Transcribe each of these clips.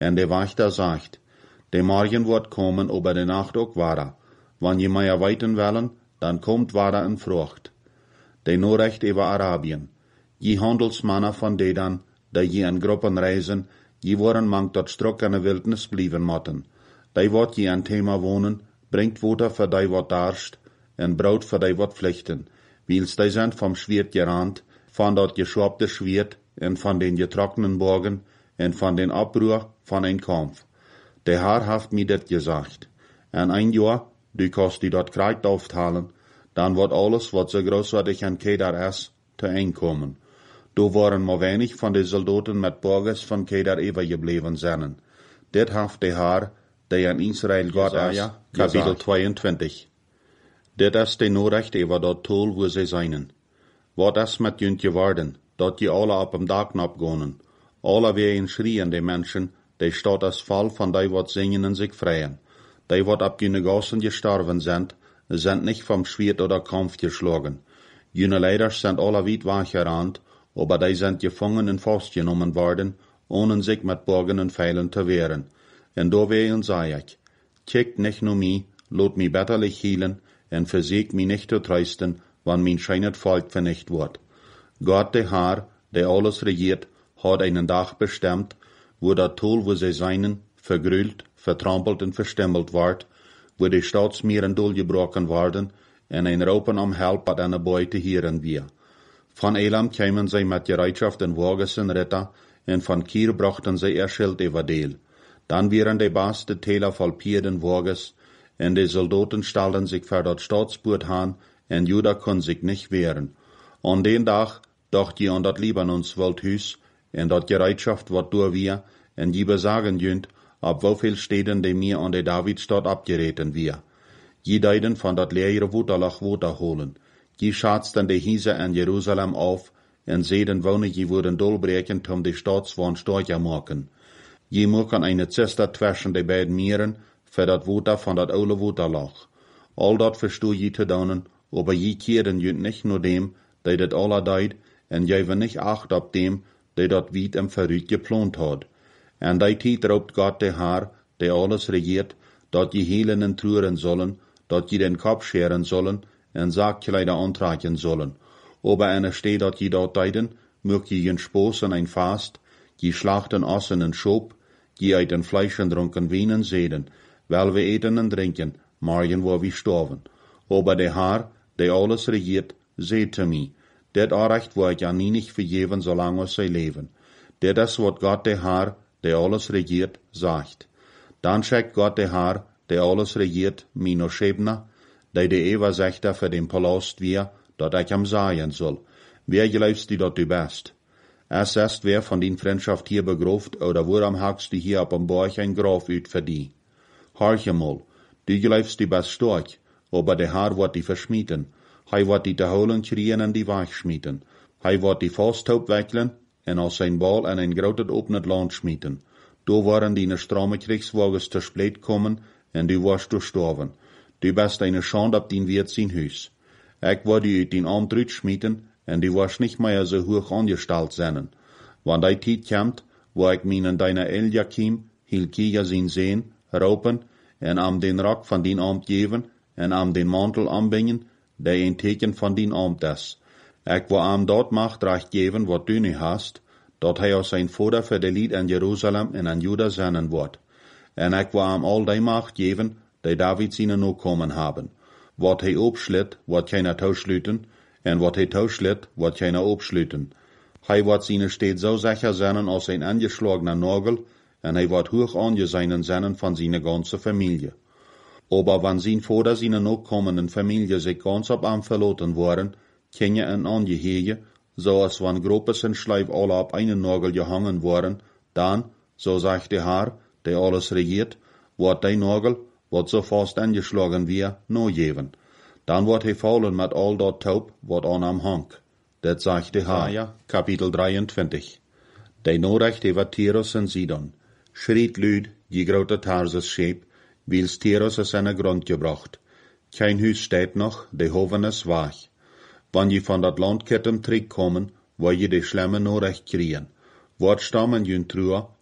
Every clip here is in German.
En de Wächter sagt, de Morgen wird kommen, aber de Nacht auch wara. Wann je mehr weiten wollen, dann kommt wara in Frucht. De Norecht über Arabien. Je Handelsmannen von Dedan, die je in Gruppen reisen, je worden mank dort struk in de Wildnis blieben motten. Die wordt je an Thema wohnen, bringt Water für die wat darst, en Brot für die wat pflichten. Wils die sind vom Schwert gerannt, von dort geschwabte Schwert, en von den getrockneten Borgen, en von den Abruhr von ein Kampf. Der Herr haft mir det gesagt. En ein Jahr, du kannst die dort Kreid auftalen, dann wird alles, wat so groß wat ich an Kedar is, te einkommen. Do waren maar wenig von de Soldaten mit Borges von Kedar übergeblieben zijn. Dit haft der Herr, der in Israel Gott is, Kapitel 22. Dit is de Norecht über dort Tol, wo sie seien. Wat is met junt geworden, dat je alle op dem Dagknap gonen. Alle wegen schrien de Menschen, die staat als Fall von die wat singen en sich freien. Die wat ab jene Gassen gestorben sind nicht vom Schwert oder Kampf geschlagen. Jene Leider sind alle weit weggerannt, aber die sind gefangen und festgenommen worden, ohne sich mit Borgen und Pfeilen zu wehren. En deswegen sag ich, kickt nicht nur mich, lot mich betterlich hielen, en versiegt mich nicht zu trösten, wann mein scheinet Volk vernicht wird. Gott, der Herr, der alles regiert, hat einen Tag bestimmt, wo der Tol, wo sie seinen, vergrüllt, vertrampelt und verstemmelt ward, wo die Staatsmeeren durchgebrochen werden, en ein Raupen am Help hat eine Beute hieren wir. Von Elam kämen sie mit Gereitschaft und Wagens und Ritter, en von Kier brachten sie ihr Schild über Deel. Dann wären die baste Täler voll Pierden Wagens, en die Soldaten stellten sich für das Staatsboot an, en Juda kon sich nicht wehren. An den Tag dacht je an dat Libanons Waldhus, en dat Gereitschaft wat durch wir, en je besagen jünt, ab wieviel Städten die mir an der Davidstadt abgereten wir. Je deiden von dat leere Wuterlach Water holen. Je schatzten die Hiese in Jerusalem auf, en seden wonen je wurden dolbreken, um die Staatswahn stärker machen. Je mochten eine Zister zwischen die beiden Meeren, für dat Water von dat oude Wuterlach. All dat verstoe je te doen, aber je keerden jünt nicht nur dem, die dat alle deid, en jeven nicht acht op dem, die dat weit im Verrüt geplant hat. En die Tijd roept Gott der Herr, der alles regiert, dat je helen en truren sollen, dat je den Kopf scheren sollen, en Saakkleider antragen sollen. Aber eine steht dat je dort deiden, mögt je een Spoos en ein Fast, je schlachten Ossen en Schop, je eiten Fleisch en dronken Wein en Seden, weil wir eten en drinken, morgen wo wir sterben. Aber der Herr, der alles regiert, seht zu mir, det Recht wo ich ja nie nicht vergeben, solange sie leben. Det ist wat Gott der Herr, der alles regiert, sagt. Dann schickt Gott der Herr, der alles regiert, Mino Schebner, der Übersechter für den Palast wir, dat ich am sagen soll. Wer glaubst du, dat du bist? Es ist wer von din Freundschaft hier begroft, oder woran hakst du hier ab am Borch ein Graf üt für die? Horche mal, du glaubst du bist stark, aber der Herr wird die verschmieden. Hij wird die te holen kriegen en die wegschmieden. Hij wird die Fausthoop wechseln en als zijn Ball in ein groot opnet Land schmieden. Do waren die strome Kriegswagens te spleet kommen en du warst gestorben. Du bist eine Schande op din Wirt zijn Huis. Ik word die uit din Amt schmieden en du warst nicht mehr so hoch angestellt sein. Wann die Tijd kommt, wo ich meinen deiner Eliakim, Hilkia zijn sehen, raupen en am den Rock von din Amt geben en am den Mantel anbringen, der ein Teken von din Amt is. Ik wil am dort Macht recht geben, wat du nicht hast, dat hij als sein Vater für de Lied in Jerusalem en in Juda sein wird. En ik wil am all die Macht geben, die David seine Nachkommen haben. Wat hij opschlitt, wird keiner tauschlüten, en wat hij tauschlitt, wird keiner opschlüten. Hij wird seine Stadt so sicher sein als ein angeschlagener Nagel, en hij wird hoch angesehen sein von seiner ganzen Familie. Aber wenn sein Vater seine nachkommenden Familie sich ganz ab am verloten waren, käme ein Angehege, so als wenn Gruppes und Schleif alle ab einen Nagel gehangen waren, dann, so sagt der Herr, der alles regiert, wird der Nagel, wat so fast angeschlagen wir, no geben. Dann wird er fallen mit all dort Taub, wat an am hang. Das sagt der Herr, Kapitel 23. Der Norecht über Tyrus und Sidon. Schriet lüd, die grote Tarsus Schäb, wils Tyrus is in de grond gebracht. Kein Huis steht noch, de Hoven is weg. Wann je van dat Landkettem terugkommen, wo je de Schlemmen Norecht kriegen. Wat stammen jün truhe,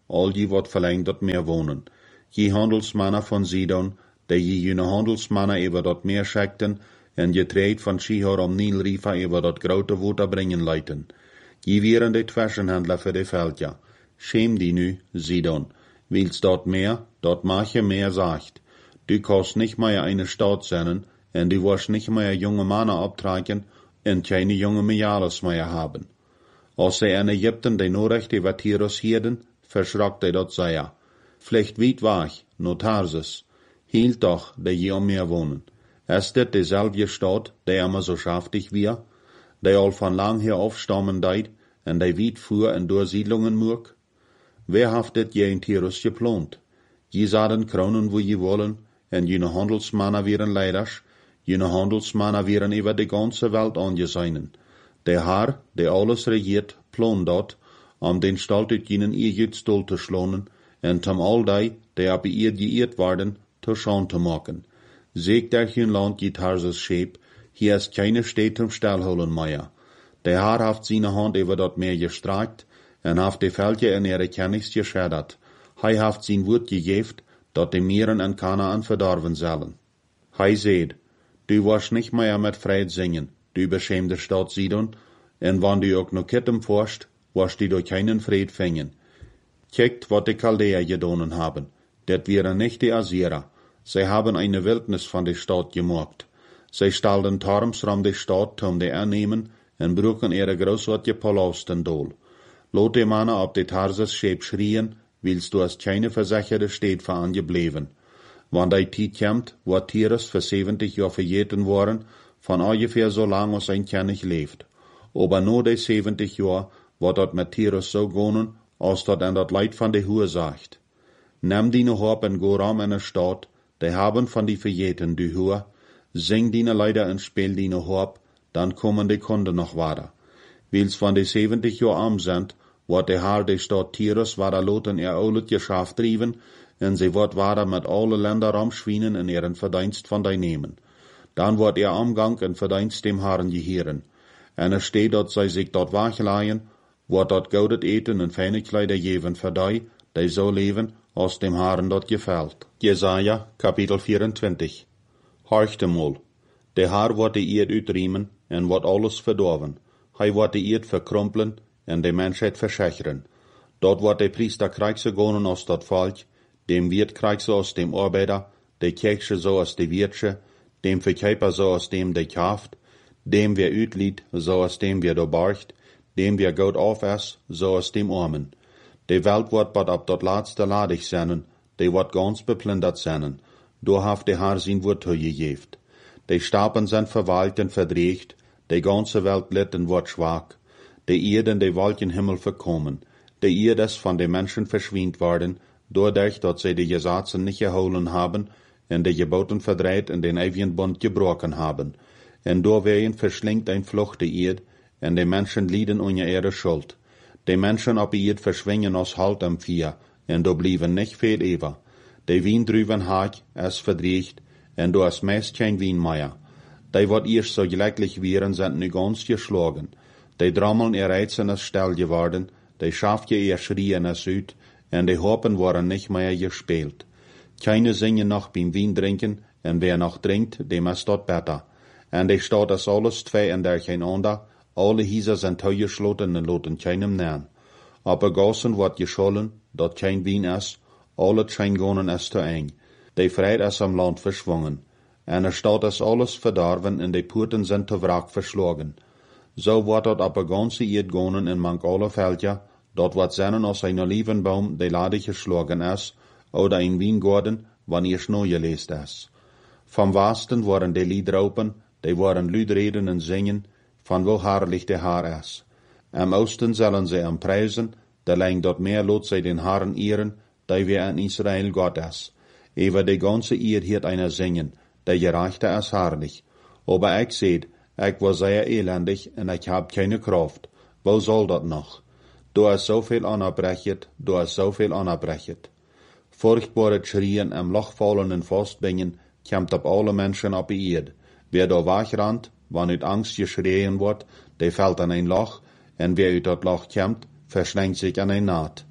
all die wat verlängd dort meer wohnen. Je handelsmannen von Sidon, die je jene handelsmannen über dort meer scheckten, en je treed van Shihor om Nilrifa über dort grote Water bringen leiten. Je wieren de Twaschenhändler für de Veldja. Schäm die nu, Sidon. Willst dort mehr, dort mach je mehr sagt. Du kannst nicht mehr eine Stadt senden, en du wirst nicht mehr junge Männer abtragen, en keine junge Mejalas mehr haben. Als sie in Ägypten de Norecht über Tirus hielden, verschrock de dort sehr. Vielleicht weit war ich, no Tarsus. Hielt doch, de je um mir wohnen. Ist dit dezelfde Stadt, die immer so schaftig wir, die all von lang her aufstammen deit, en die weit fuhr en door Siedlungen murk? Wer haft dit je in Tirus geplant? Je sahen kronen wo je wollen, en jene handelsmannen wären leiders, jene handelsmannen wären über die ganze Welt angeseinen. Der Herr, der alles regiert, plant dort, den Stalt uit jenen Egyptstol te schlonen, en tam all die ab ihr geirrt waren, te Schand te maken. Seht der hun Land je Tarsus scheep, hier ist keine Städt zum Stallholen mehr. Der Herr haft seine Hand über dort Meer gestreckt, en haft die Völker in ihre Kennis geschädigt. Hij haft sein Wort gegeft, dat die Meeren en Kanaan verdorven sollen. Hij seht, du wirst nicht mehr mit Fried singen, du beschämte Stadt Sidon, en wann du auch noch kittem forst, wirst du durch keinen Fried fängen. Kijkt, wat die Chaldäer gedonen haben, det wären nicht die Assyrer. Sie haben eine Wildnis von der Stadt gemacht. Sie stalden Torms rum die Stadt, um die annehmen, en bruchen ihre großartige Palasten dol. Lot die Männer ab die Tarsus scheep schrien, willst du als keine versicherte Stadt für angebleven. Wann die Zeit kommt, wo Tirus für 70 Jahre verjeten worden, von ungefähr so lang als ein König lebt. Aber nur die 70 Jahre wird dort mit Tirus so gehen, als dort an das Leid von der Hure sagt. Nimm deine Hop en go rum in der Stadt, die haben von die verjeten die Hure, sing deine Leider und spiel deine Hop, dann kommen die Kunden noch weiter. Wils von die 70 Jahre arm sind, wird der Herr der Stadt Tirus weiter loten ihr oulet Geschäft trieben, en sie wird weiter mit alle Länder rumschwienen in ihren Verdienst von die nehmen. Dann wird ihr Umgang und Verdienst dem Herrn gehieren. En es steht dort, sei sich dort wachleihen, wird dort goudet eten und feine Kleider geben für die so leben, als dem Herrn dort gefällt. Jesaja, Kapitel 24. Horchte mal, der Herr wird die Erd utriemen, en wird alles verdorven. Hij wird die Erd verkrumpeln, en de Menschheit verschecheren. Dort wird der Priester Kriegse gonen aus dat Volk, dem Wirt Kriegse aus dem Arbeiter, der Kirche so aus de Wirtsche, dem Verkäufer so aus dem de kauft, dem wer utlied, so aus dem wer do barcht, dem wer Gott aufess, so aus dem Armen. De Welt wird bad ab dort laatste ladig sennen, de wird ganz beplündert sennen. Do haft de Herr sein Wort gegeft. De Stapen sind verwalkt und verdreht, de ganze Welt litten wird schwach. De Erde und de Wolkenhimmel verkommen. De Erde ist von den Menschen verschwindt worden, dadurch, dass sie die Gesetze nicht geholen haben, und die Geboten verdreht und den ewigen Bund gebrochen haben. Und doorwegen verschlingt ein Flucht die Erde, und die Menschen lieden unter ihre Schuld. Die Menschen auf die Erde verschwingen aus Halt am Vier, und do blieben nicht viel über. Die Wien drüben haag, es verdriecht, und do ist meist kein Wien mehr. Die wat erst so gleichlich wären, sind nu ganz geschlagen. Die Drammeln ihr Reizen ist still geworden, die Schafje ihr Schrien ist ut, und die Hopen waren nicht mehr gespielt. Keine singen noch beim Wein trinken, und wer noch trinkt, dem ist dort besser. Und die Stadt ist alles zwei und der kein ander, alle Häuser sind zugeschlossen und loten keinem nähen. Aber Gassen wird geschollen, dort kein Wein ist, alle Scheingonen ist zu eng. Die Freiheit ist am Land verschwungen. En der Stadt ist alles verdorven und die Porten sind zu Wrack verschlagen. So wird dort aber ganze Erd gonen in manch alle Felder, dort wird sennen aus einer Olivenbaum, die ladig geschlagen ist, oder ein Weingarten, wann ihr Schnee gelesen ist. Vom Westen waren die Liedraupen, die waren Lüdreden und singen, von wo herrlich der Herr ist. Am Osten sollen sie am preisen, der lang dort mehr lot sie den Herrn ehren, die wir in Israel Gott ist. Über die ganze Erd hiert einer singen, der Gerechte ist herrlich. Aber ich seht, ich war sehr elendig und ich hab keine Kraft. Wo soll dat noch? Du hast so viel anerbrechet, du hast so viel anerbrechet. Furchtbare Schrien am Lochfallen und Fastbingen kommt ab alle Menschen ab die Erd. Wer da wegrannt, wann ut Angst geschrien wird, der fällt an ein Loch, und wer ut dat Loch kommt, verschlängt sich an ein Naht.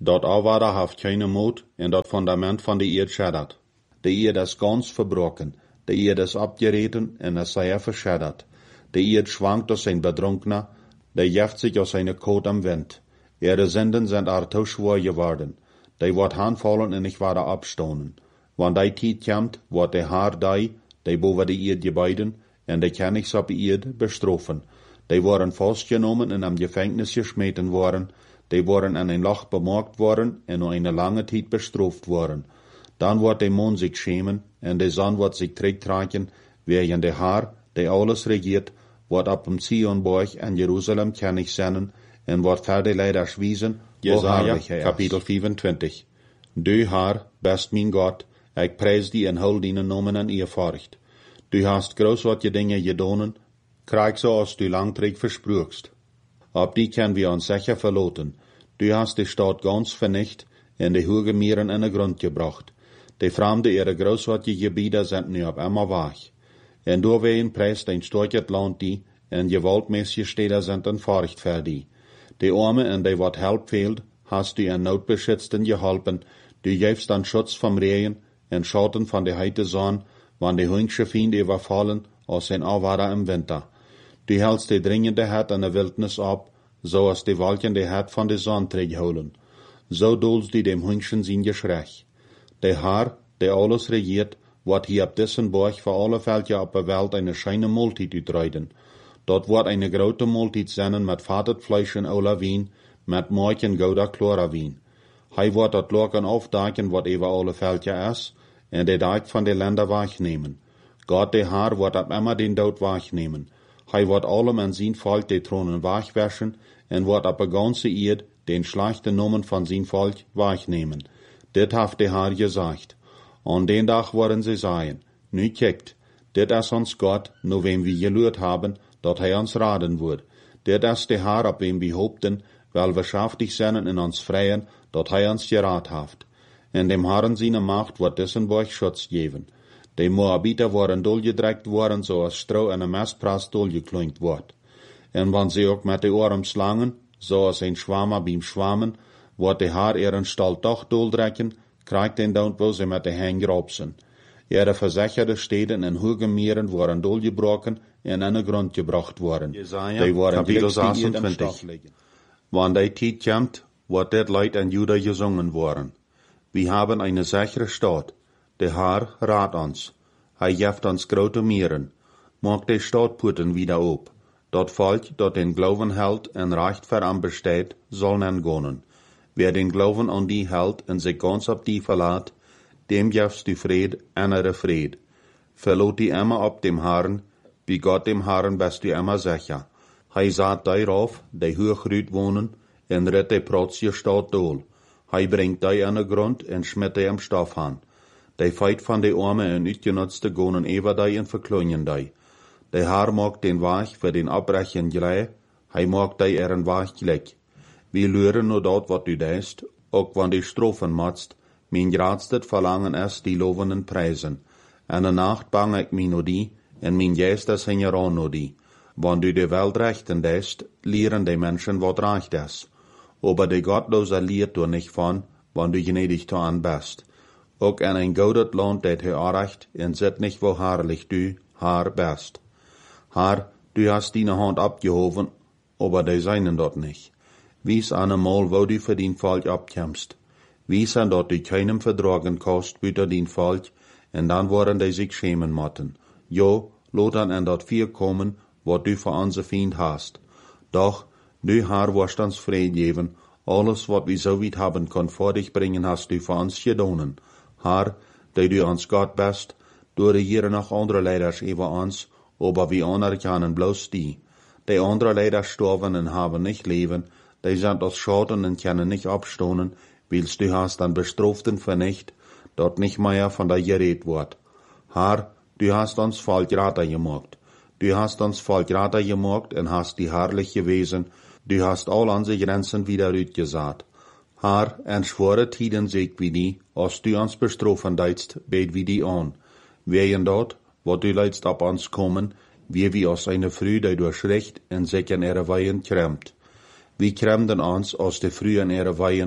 Dat Aarde haft keine Mut en dat Fundament van de Erde scheddert. De Erde is ganz verbroken, de Erde is abgereten en is sehr verscheddert. De Erde schwankt aus zijn Bedrunkener, de jeft sich aus seine Kot am Wind. Ihre Sünden sind te schwer geworden. Die wordt handvallen en ich werde abstonen. Wann die Tijd komt, wordt de Haar die boven de Erde gebeiden, en de Königs op de Erde bestrafen. Die worden vastgenomen en am Gefängnis geschmeten worden. Die worden in ein Loch bemerkt worden en nur eine lange Zeit bestraft worden. Dann wird der Mond sich schämen en de Sonne wird sich terugtrekken, während der Haar, der alles regiert, wird ab dem Zionberg in Jerusalem König sein en wordt verder leiders wiesen, Jesaja, Kapitel 25. Du Haar, best mijn God, ik prijs die en hul die nomen en eerfurcht. Du hast großartige Dinge gedonen, krijg zoals du langtrig versprochst. Op die können wir uns sicher verloten. Du hast die Stadt ganz vernicht en de hoge Meeren in de Grund gebracht. De Fremde ihre großartige Gebiete sind nu op immer weg. En doorwegen prijst ein storket Land die, en gewaltmäßige Städte sind ein Furcht für die. De Arme en de wat help fehlt, hast du in Notbeschützten geholpen, du gibst dann Schutz vom Regen en Schatten von der heite Sonne, wann de hüngsche Fiende überfallen, aus den Aufwader im Winter. Du hältst die dringende Herd in der Wildnis ab, so als die Wolken die Herd von der Sonne holen. So dulst du dem Hüngschen sein Geschrei. Der Herr, der alles regiert, wird hier ab dessen Berg für alle Völker auf der Welt eine scheine Multit utreiden. Dort wird eine große Multit sein mit fatet Fleisch und aller Wein, mit Milch und gouda klarer Wein. Hij wird dort Locken aufdecken, wat über alle Völker ist, und der Deck von den Ländern wegnehmen. Gott, der Herr, wird ab immer den Tod wegnehmen. Hij wird allem an sein Volk die Thronen wegwaschen, und wird ab der ganze Erde den schlechten Namen von sein Volk wegnehmen. Dit hat der Herr gesagt. An den Tag werden sie sagen, nu kijkt, dit is ons Gott, nur wem wir gelührt haben, dat hij uns raden wird. Dit is der Herr, ab wem wir hoopten, weil wir schaftig sind in uns Freien, dat hij uns gerat haft. En dem Herrn seine Macht wird dessen Berg Schutz geben. Die Moabiter worden dolgedreckt worden, so als Stroh in een Mestpras dolgeklunkt wordt. En wann sie ook met de Ohren slangen, so als ein Schwammer beim Schwammen, wordt de Herr ihren Stall doch doldrecken, krijgt den Dood wo sie met de Hang robsen. Ihre versicherte Städten in hoge Meeren worden dolgebrochen en in de Grund gebracht worden. Jesaja, Die worden Kapitel glücklich in 26. Stoff liegen. Wann die Zeit kommt, wird dit Leid in Juda gesungen worden. Wir haben eine sichere Stadt. Der Herr rat uns. Hij geeft uns grote Meeren. Maakt die Stadtpoorten wieder op. Dat Volk, dat den Glauben hält en recht veran besteht, soll nen gonen. Wer den Glauben an die hält en sich ganz op die verlaat, dem gevst du Fried, innere Fried. Verlot die immer op dem Herrn, wie Gott dem Herrn bist du immer sicher. Hij saat darauf, die hoogrüt wohnen, en ritt die protzje Stadt dol. Hij bringt die in de Grund en schmidt die am Stoff an. Die feit van de arme en uitgenutzte gonen ever die en verklunjen die. De Herr maakt den Weg für den Abbrechen glei, hij maakt die ihren Weg gleich. Wir luren nur dort, wat du deist, ook wann die Strophen matzt, mein gradstet Verlangen ist die lovenden Preisen. En de Nacht bang ik mij no die, en mein Geist is hingeran no die. Wann du die Welt rechten deist, lehren die Menschen wat recht ist. Aber die Gottlose lehrt du nicht von, wann du gnädig an bist. Ook in ein goudet Land det hij recht, en zit nicht wo herrlich du, Herr bist. Herr, du hast deine Hand abgehoben, aber die seinen dort nicht. Wies einmal, wo du für dein Volk abkämpfst. Wies an dort du keinem vertragen kannst, büter dein Volk, en dann worden die sich schämen motten. Jo, lot an dort vier kommen, wat du für unser Feind hast. Doch, du Herr wirst uns Frieden geben, alles, wat wir so weit haben können vor dich bringen, hast du für uns gedonen. Herr, die du uns Gott bist, du regieren noch andere Leiders über uns, aber wir anerkennen bloß die. Die andere Leiders sterben und haben nicht Leben, die sind aus Schaden und können nicht abstoßen, weilst du hast dann Bestraften vernicht, dort nicht mehr von dir geredet wird. Herr, du hast uns Volk Rater gemacht. Du hast uns Volk Rater gemacht und hast die herrliche Wesen, du hast all unsere Grenzen wieder ausgesagt. Herr, en schwere Tiden seeg wie die, als du uns bestrafen deitst, bet wie die an. Wegen dort, wat du leidst ab uns kommen, wie aus einer Früh, die durch Recht en sich in ihre Weihen kremmt. Wie kremden uns aus der Früh in ihre Weihen,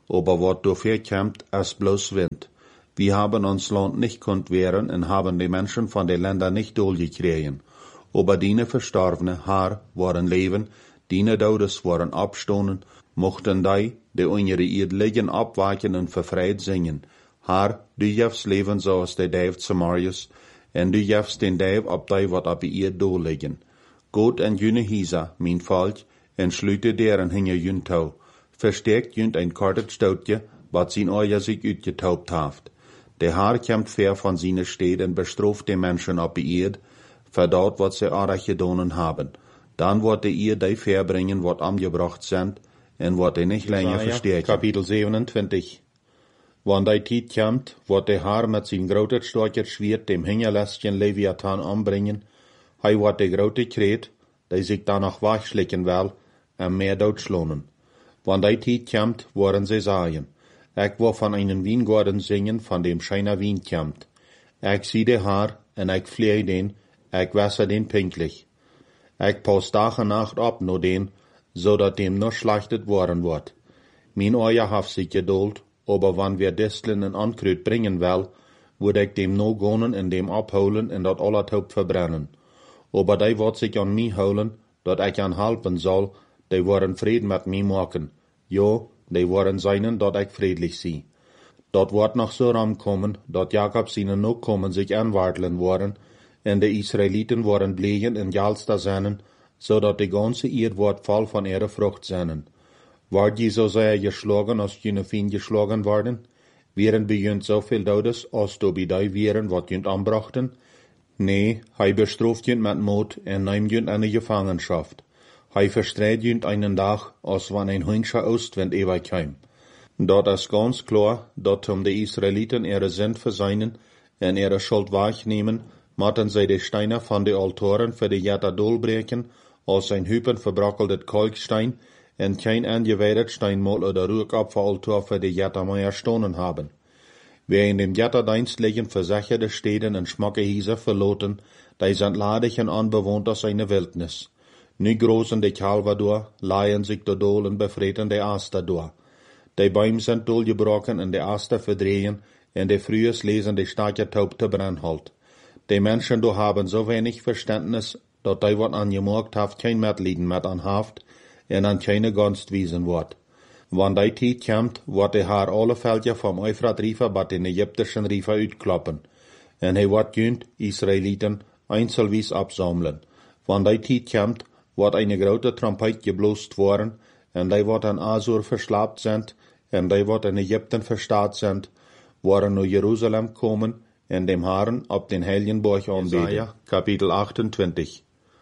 aber wat dafür kommt, als bloß Wind. Wir haben ons Land nicht konnt wehren und haben die Menschen von den Ländern nicht durchgekriegen. Aber diene Verstorbene, Haar, waren leben, diene Todes waren abstonden, mochten die unsere Erdlichen abwaken und verfreit singen. Haar, du jefst leven zoals de Dave Samarius, en du jefst den Dave op die wat op die Erd doorliggen. Gott en june Hisa, mijn volk, en sluite deren hinge jun touw. Versterkt junt ein kortet stoutje, wat zijn oja zich uitgetaupt haft. De Haar komt ver van zijn steed en bestraft de mensen op die Erd, voor dat wat ze aardig gedonen haben. Dan wordt de Erd die verbringen wat amgebracht zijn, en wordt hij niet langer versterkt. Kapitel 27. Wanneer die tijd komt, wordt de Haar met zijn grote storket Schwert dem Hingerlästchen Leviathan anbringen. Hij wordt de grote kreet, die zich dan nog wegschlikken wil, en meer doodslonen. Wanneer die tijd komt, worden ze zeggen, ik wil van einen Wiengarten zingen, van dem scheiner Wien komt. Ik zie de Haar, en ik vleie den, ik wasser den pinklich. Ik pas dag en nacht op no den, zodat dem noch schlachtet worden wordt. Mijn oja heeft zich geduld, aber wann wir Disteln en Ankruid bringen will, würde ik dem no gonen en dem abholen en dat alle hoop verbrennen. Aber die wordt zich an mij holen, dat ik aan helpen zal, die worden vrede met mij maken. Ja, die worden zijn dat ik vredelijk zie. Dat wordt nog zo ramkomen, dat Jacob zijn Nachkommen zich aanwartelen worden, en de Israëlieten worden blegen en jalster zijn, zodat de ganze Erd wordt vol van ihre Frucht zijn. Ward je zo sehr geschlagen, als jene Fien geschlagen worden? Wären bij junt zoveel Dodes, als do bij die wären, wat junt anbrachten? Nee, hij bestraft junt met moed en neemt junt eine Gefangenschaft. Hij verstreut junt einen Dag, als wann ein Hünscher Ostwind überkäm. Dat is ganz klar, dat de Israëlieten ihre Sint verseinen en ihre Schuld wahrnehmen, matten zij de Steine van de Altoren voor de Jetta dolbreken, als zijn Hüpen verbrokkeldet Kalkstein, en kein angeweidet Steinmal oder Rückopferaltar für die Jettermeier stonen haben. Wer in dem Jetterdienstlichen versicherte Städten en Schmackehiese verloten, die sind ladig en anbewohnt aus einer Wildnis. Nu großen de Calvador, leihen sich de Dol en befreten de Aster door. Die Bäume sind dolgebrochen en de Aster verdrehen, en de frühes lesen de starke Taub te brandhalt. Die Menschen do haben so wenig Verständnis, dat die wat angemerkt haft kein Mitleiden mit anhaft, en an keine Gunst wiesen wordt. Wann die tijd komt, wordt de Haar alle veldje vom Euphrat River bat den Ägyptischen River uitkloppen, en hij wordt junt Israëlieten einzelwies absammeln. Wann die tijd komt, wordt eine grote Trompet geblost worden, en die wordt an Asur verslaapt sind, en die wordt in Ägypten verstaat sind, worden naar Jeruzalem komen, en dem Haaren op den Heiligenborg aanbeten. Kapitel 28.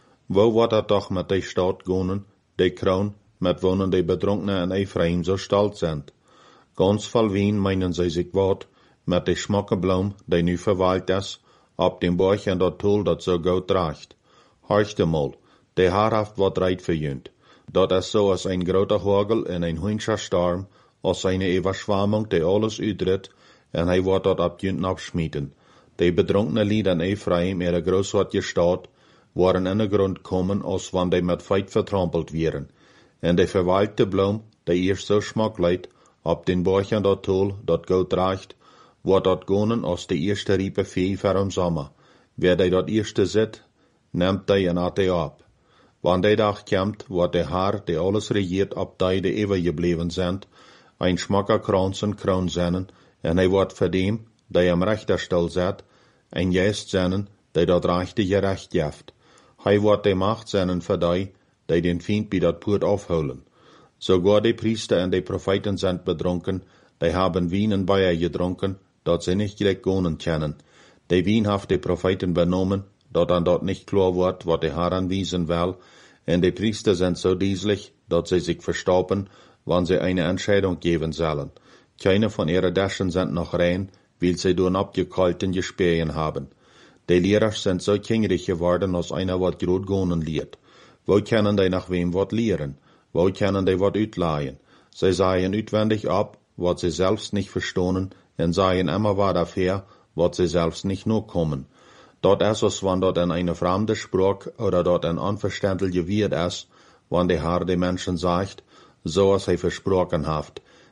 Wo wordt het toch met die stad gonen, die kroon, met wonen die Betrunkenen in Ephraim so stolz sind. Ganz voll Wien meinen sie sich wat, met die Schmockenblom, die nu verweilt is, op dem Borg en dat Tool dat so gut draagt. Horchte mal, die Haar haft wat reit verjünt. Dat is so als ein groter Hagel en ein hunscher Storm, als eine Überschwammung, die alles uitrit, en hij wordt dat op jünten abschmieten. Die Betrunkenen Lied in Ephraim, ihre großartige Stadt, waren in de grond komen, als wann die met feit vertrampeld wären. En de verweilte Blom, die eerst so schmackleid, op den Borchen dat Tool, dat goud draagt, wordt dat gonen als de eerste riepe vee voor im Sommer. Wer die dat eerste zit, neemt die en at die op. Wann die dag komt, wordt de Haar, die alles regiert, op die de eeuwig gebleven zijn, ein schmakker krans en kroon zijn, en hij wordt voor dem, die am Rechterstel zet, ein Geest zijn, die dat rechte gerecht jeft. Hij wordt de Macht zijn voor die den Feind bij dat poort afholen. Sogar die Priester en die Propheten sind bedronken, die haben Wien en Bier gedronken, dat sie nicht gleich gonen kennen. Die Wien haft die Propheten benommen, dat an dort nicht klar wordt wat de Haar anwiesen will, en die Priester sind so dieselig, dat sie sich verstauben, wann sie eine Entscheidung geben sollen. Keine von ihren Daschen sind noch rein, weil sie durch abgekalten Gespähen haben. Die Lehrer sind so kingrig geworden, als einer wat grot gonen lehrt. Wo können die nach wem wat lehren? Wo können die wat uitleihen? Sie sagen uitwendig ab, wat sie selbst nicht verstonen, en sagen immer wat dafür, wat sie selbst nicht nur kommen. Dort ist es, wann dort in eine fremde Sprache oder dort ein unverständliche Wort ist, wann die Haar die Menschen sagt, so als hij versprochen haft.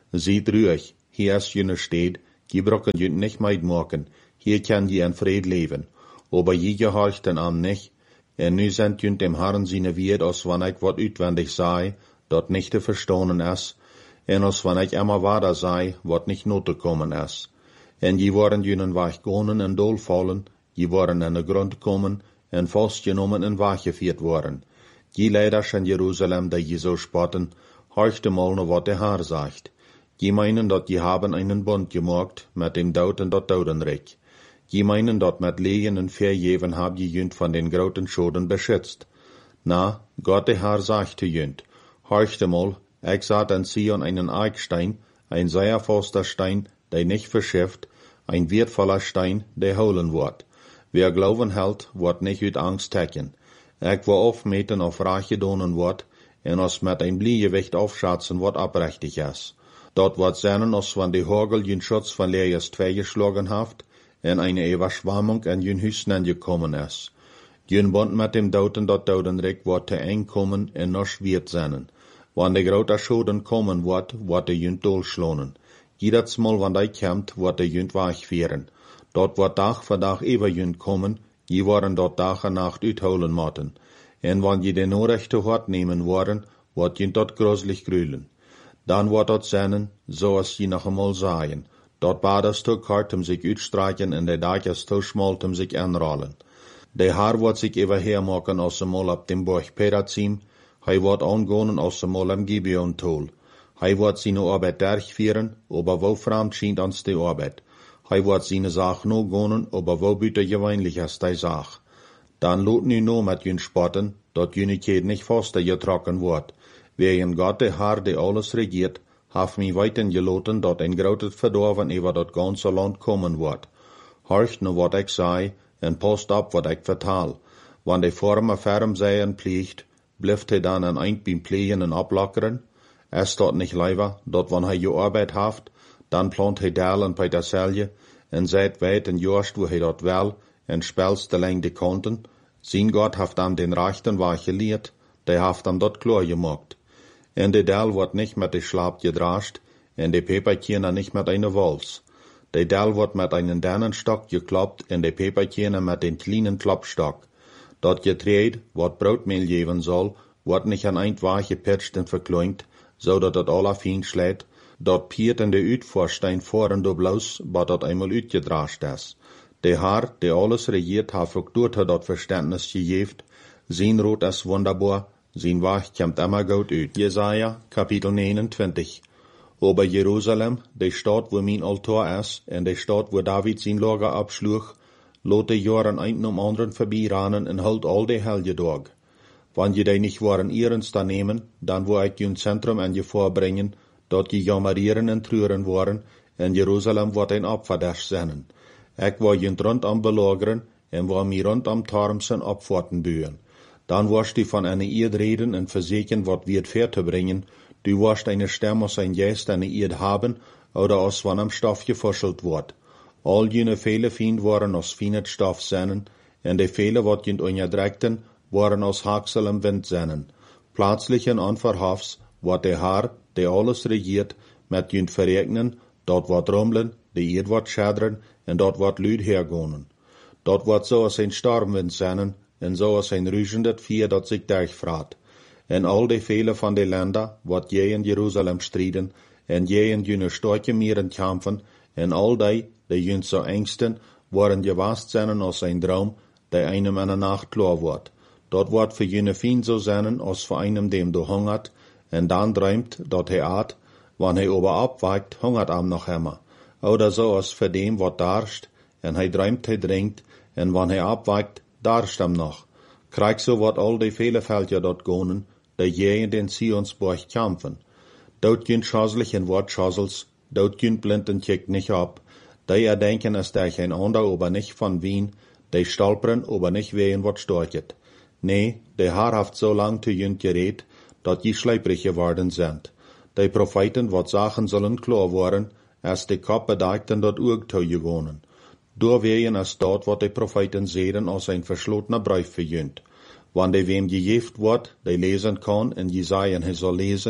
Seht ruhig, hier ist jene Stadt, die brocken jünt nicht meidmaken, hier kann je in Fried leben. Aber je gehorcht den an nicht, en nu sind jünt dem Herrn seine Wied, als wann ich wat uitwendig sei, dort nicht te verstonen is, en als wann ich immer wader sei, wat nicht note kommen is. En je waren jünen wach gonen en dolfallen, je waren in de grond kommen, en vastgenomen en wachgevierd worden. Je leiders in Jerusalem, die je so spotten, horchte mal noch wat der Herr sagt. Je meinen, dat je haben einen Bund gemacht, mit dem Douten dat Dodenreich. Je meinen, dat mit Lehen en Verjeven hab je jünt von den groten Schoden beschützt. Na, Gott der Herr sagt jünt, horchte mal, ich sah in Zion einen Eichstein, ein sehr fester Stein, der nicht verschifft, ein wertvoller Stein, der holen wird. Wer Glauben hält, wird nicht uit Angst tecken. Ich will aufmeten auf Rache donen wird, en als mit ein Bliegewicht aufschatzen wird abrechtig is. Dort wird sein, als wenn die Hagel jün Schutz von Lees 2 geschlagen haft, en eine Überschwammung in jün Hüsnen gekommen is. Jün Bund mit dem Douten dat Dodenreich wird te eng kommen en noch schwert sein. Wann die grote Schoden kommen wird der jünt dolschlonen. Jedes Mal, wann die kommt, wird der jünt wachführen. Dort wird Tag für Tag über jünt kommen, je waren dort Tag und Nacht uitholen motten. En wann je den Orechte hart nehmen worden, wird jünt dort gruselig grülen. Dann wird dort sein, so als je noch einmal sahen. Dort badest du kart sich uitstreichen en de Dachers zu schmalt sich anrollen. Der Haar wird sich überher machen als einmal ab dem Burg Perazim, hij wird angehen als einmal am Gibeon-Tol. Hij wird seine Arbeit durchführen, aber wo fremd scheint uns die Arbeit. Hij wird seine Sache no gehen, aber wo büter gewöhnlich ist die Sache. Dann lot nu no mit jün spotten, dat jünigkeit nicht faster getrokken wird. Wegen Gott der Herr, der alles regiert, haf mi weiten geloten, dat ein grotes Verdorven über dat ganze Land kommen wird. Horcht nu wat ich sei, en post ab wat ich vertal. Wann die Former ferm seien pliegt, blifft hij dan een eind beim Plegen en ablockeren? Es dort nicht leider, dat wann hij je Arbeit haft, dan plant hij dalen bei der Selje, en seit weit en jorst wo hij dort wel, en spelst de lang de konten. Zijn Gott haft dan den Rechten war geleerd, der haft dan dort klar gemacht. En de Del wordt nicht mit de Schlaap gedrascht, en de Peperkirner nicht mit eine Wals. De Del wordt mit einen Dannenstock gekloppt, en de Peperkirner mit den kleinen Klopstock. Dat Getreid, wat Broodmehl geven soll, wordt nicht an ein Waag gepitcht en verkleint, zodat het alle fien schlägt, dat piert in de Uitvorstein voren do bloos, wat dat einmal uitgedrascht is. De Herr, der alles regiert, hat ook door dat Verständnis gegeven, zijn Rot is wunderbar, zijn Waag komt immer gut uit. Jesaja, Kapitel 29. Ober Jerusalem, de Stadt, wo mein Altar is, en de Stadt, wo David zijn Lager abschlug, lot de jaren ein om anderen vorbeirannen en halt all de helge dag. Wann je die nicht waren ernst nehmen, dann wo ich jün Zentrum an je vorbringen, dort je jammerieren en treuren waren, en Jerusalem wordt ein Opferdasch sein. Ich war jün rund am belageren, en war mir rund am Tarmsen abfahrten bühen. Dann warst du von einer Eid reden en verseken wat wir fair te bringen, du warst eine Stimme aus ein Geist eine Eid haben, oder aus wann am Stoff gefuschelt wordt. Al jene vele Fiend waren aus fienet Stoff sennen, en de vele wat jent onderdrekten, waren aus Haksel im Wind sennen. Plötzlich en onverhofs, wat de Herr, der alles regiert, met jent verregnen, dort wat rumblen, de Eid wat schadren, en dort wat luid hergonen. Dort wat so als ein Stormwind sennen, en so als ein rüschendet Vier, dat sich durchfraat. En al de vele van de Länder, wat je in Jerusalem striden, en je in jene storke mieren kämpfen, en al die jünt so Ängsten, waren gewast seinen aus ein Traum, der einem in der Nacht klar wird. Dort wird für jene Fien so seinen, als für einem, dem du hungert, en dann träumt, dort at, wann ober abweigt, hungert am noch immer. Oder so als für dem, wat darscht, en träumt, trinkt, en wann abweigt, darscht am noch. Krieg so wat all die viele Felder dort gonen, der je in den Zionsburg kämpfen. Dort jünt schaslich en wort schasels, dort jünt blinden kickt nicht ab, die denken, es der ein ander, aber nicht von Wien, die stolpern, aber nicht wehen, wat storchet. Nee, der Herr haft so lang zu jünt geredet, dat die schleiprig geworden sind. Die Propheten, wat Sachen sollen klar worden, als die Kopf bedeckten dort Urgtau gewonnen. Door wehen es dort, wat die Propheten sehen, als ein verschlotener Brief verjünt. Wann die wem gejeft wird, die lesen kann, en Jesaja he soll lesen,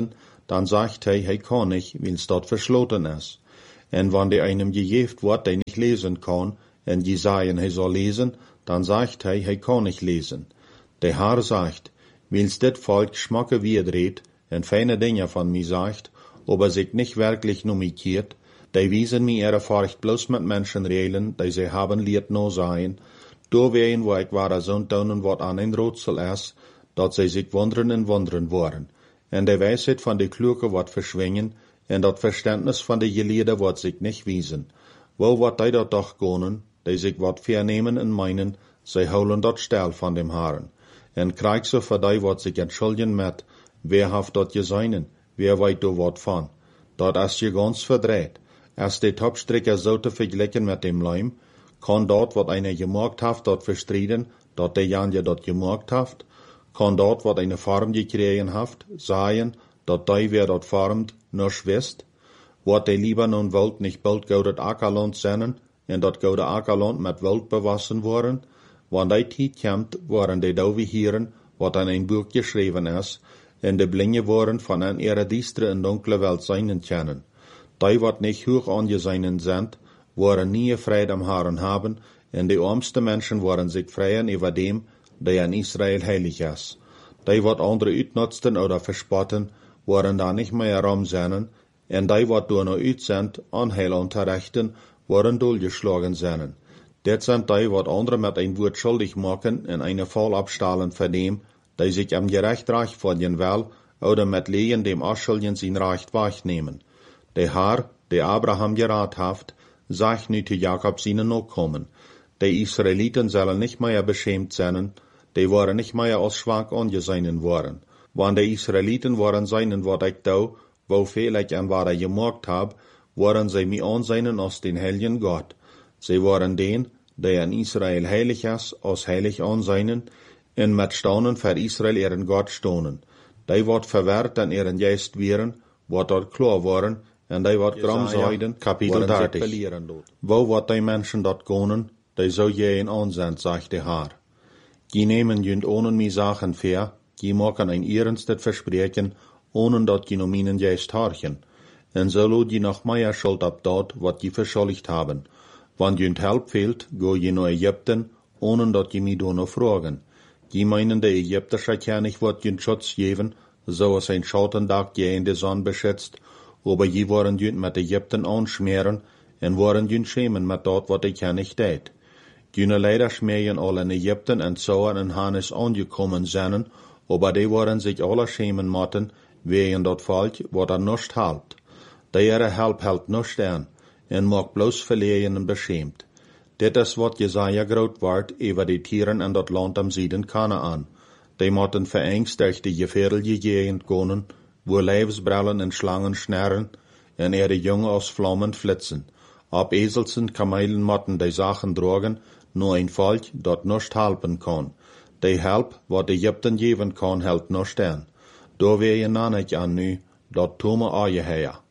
dann sagt hij kann nicht, weil's dort verschloten ist. En wann de einem gejeft wordt, der nicht lesen kann, en je sagen, hij soll lesen, dann sagt hij kann nicht lesen. Der Herr sagt, weil's dit Volk schmacke wierdreht, en feine Dinge von mir sagt, aber sich nicht wirklich nomikiert, die wiesen mir ihre Furcht bloß mit Menschen reden, die sie haben liet no sein, do wehen, wo ich wahre Sonntagen, wat an ein Rätsel ist, dat sie sich wundern en wundern worden, en die Weisheit von de Kluge wat verschwingen, en dat Verständnis von de Gelehrten wat sich nicht wiesen. Wo wat die dat doch gonen, die sich wat vernehmen en meinen, sie holen dat Stel von dem Herrn. En krieg so für die wat sich entschuldigen mit, wer haft dat geseinen, wer weit do wat von. Dat ist je ganz verdreht. Als die Topstricker so te vergleichen mit dem Leim, kann dort, wat einer gemacht haft, dort verstrieden, dat der Jan ja dort gemacht haft, kann dort, wat eine Form gekriegen haft, sagen, dat die wer dort formt, nur wisst, wat die lieber nun wollt nicht bald goudet Ackerland sennen, en dat goude Ackerland mit Wild bewassen worden, wann die Tijd kommt, waren die da wie hieren, wat an ein Buch geschrieben ist, en de Blinge worden von an ihre diestere en dunkle Welt seinen kennen. Die wat nicht hoch angesehen sind, waren nie Freude am Herrn haben, en die armste Menschen waren sich freien über dem, der in Israel heilig ist. Die wat andere uitnutzten oder verspotten, waren da nicht mehr rumsennen, en die wat door noch uit sind, Anheil unterrichten, waren durchgeschlagen sennen. Det sind die wat andere mit ein Wort schuldig machen, in eine Fall abstahlen von dem, die sich am Gerecht reich verdienen will, oder mit Lehen dem Aschuldigen sein Recht wegnehmen. Der Herr, der Abraham gerat haft, sagt nu zu Jakob seinen Nachkommen, die Israeliten sollen nicht mehr beschämt sein, die waren nicht mehr als schwach angesehen worden. Wann die Israeliten waren seinen, wat ich da, wo vielleicht an was gemacht hab, waren sie mir ansehen als den heiligen Gott. Sie waren den, der in Israel heilig ist, als heilig ansehen, en mit Staunen für Israel ihren Gott stonen. Die wat verwehrt an ihren Geist wären, wat dort klar waren, en die wat gram zeiden, Kapitel 30. Wo wat die Menschen dort gonen, die so je in ansehen, sagt der Herr. Die nehmen jünd ohne mi Sachen fair, die machen ein ernstes Versprechen, ohne dat die no minen Geist harchen. En so lo die noch mehr Schuld ab dort, wat die verschuldigt haben. Wann jünd Help fehlt, go je no Ägypten, ohne dat die mi do no fragen. Die meinen, der ägyptische König wird jünd Schutz geben, so als ein Schautendach je in die Sonne beschützt, aber je waren jünd mit Ägypten anschmieren, en waren jünd schämen mit dort, wat der König tät. Jüne leider schmähen alle in Ägypten en Sauer en Hannes angekommen seien, aber die waren sich alle schämen motten, wegen dort Volk, wat nicht halbt. Der ihre Help hält nicht an, en mag bloß verlegen en beschämt. Dit is wat Jesaja groot wordt über die Tieren in dat Land am Süden Kanaan. Die mochten verängst durch die gefährliche Gegend gehen, wo Leibsbrillen en Schlangen schnarren, en ihre Jungen aus Flammen flitzen. Ab Eselsen Kamelen mochten die Sachen tragen, nur ein Volk, dat nicht helpen kann. Die Help, wat Ägypten geben kann, hält nicht an. Da wir je nannig an nu, dat tome aje her.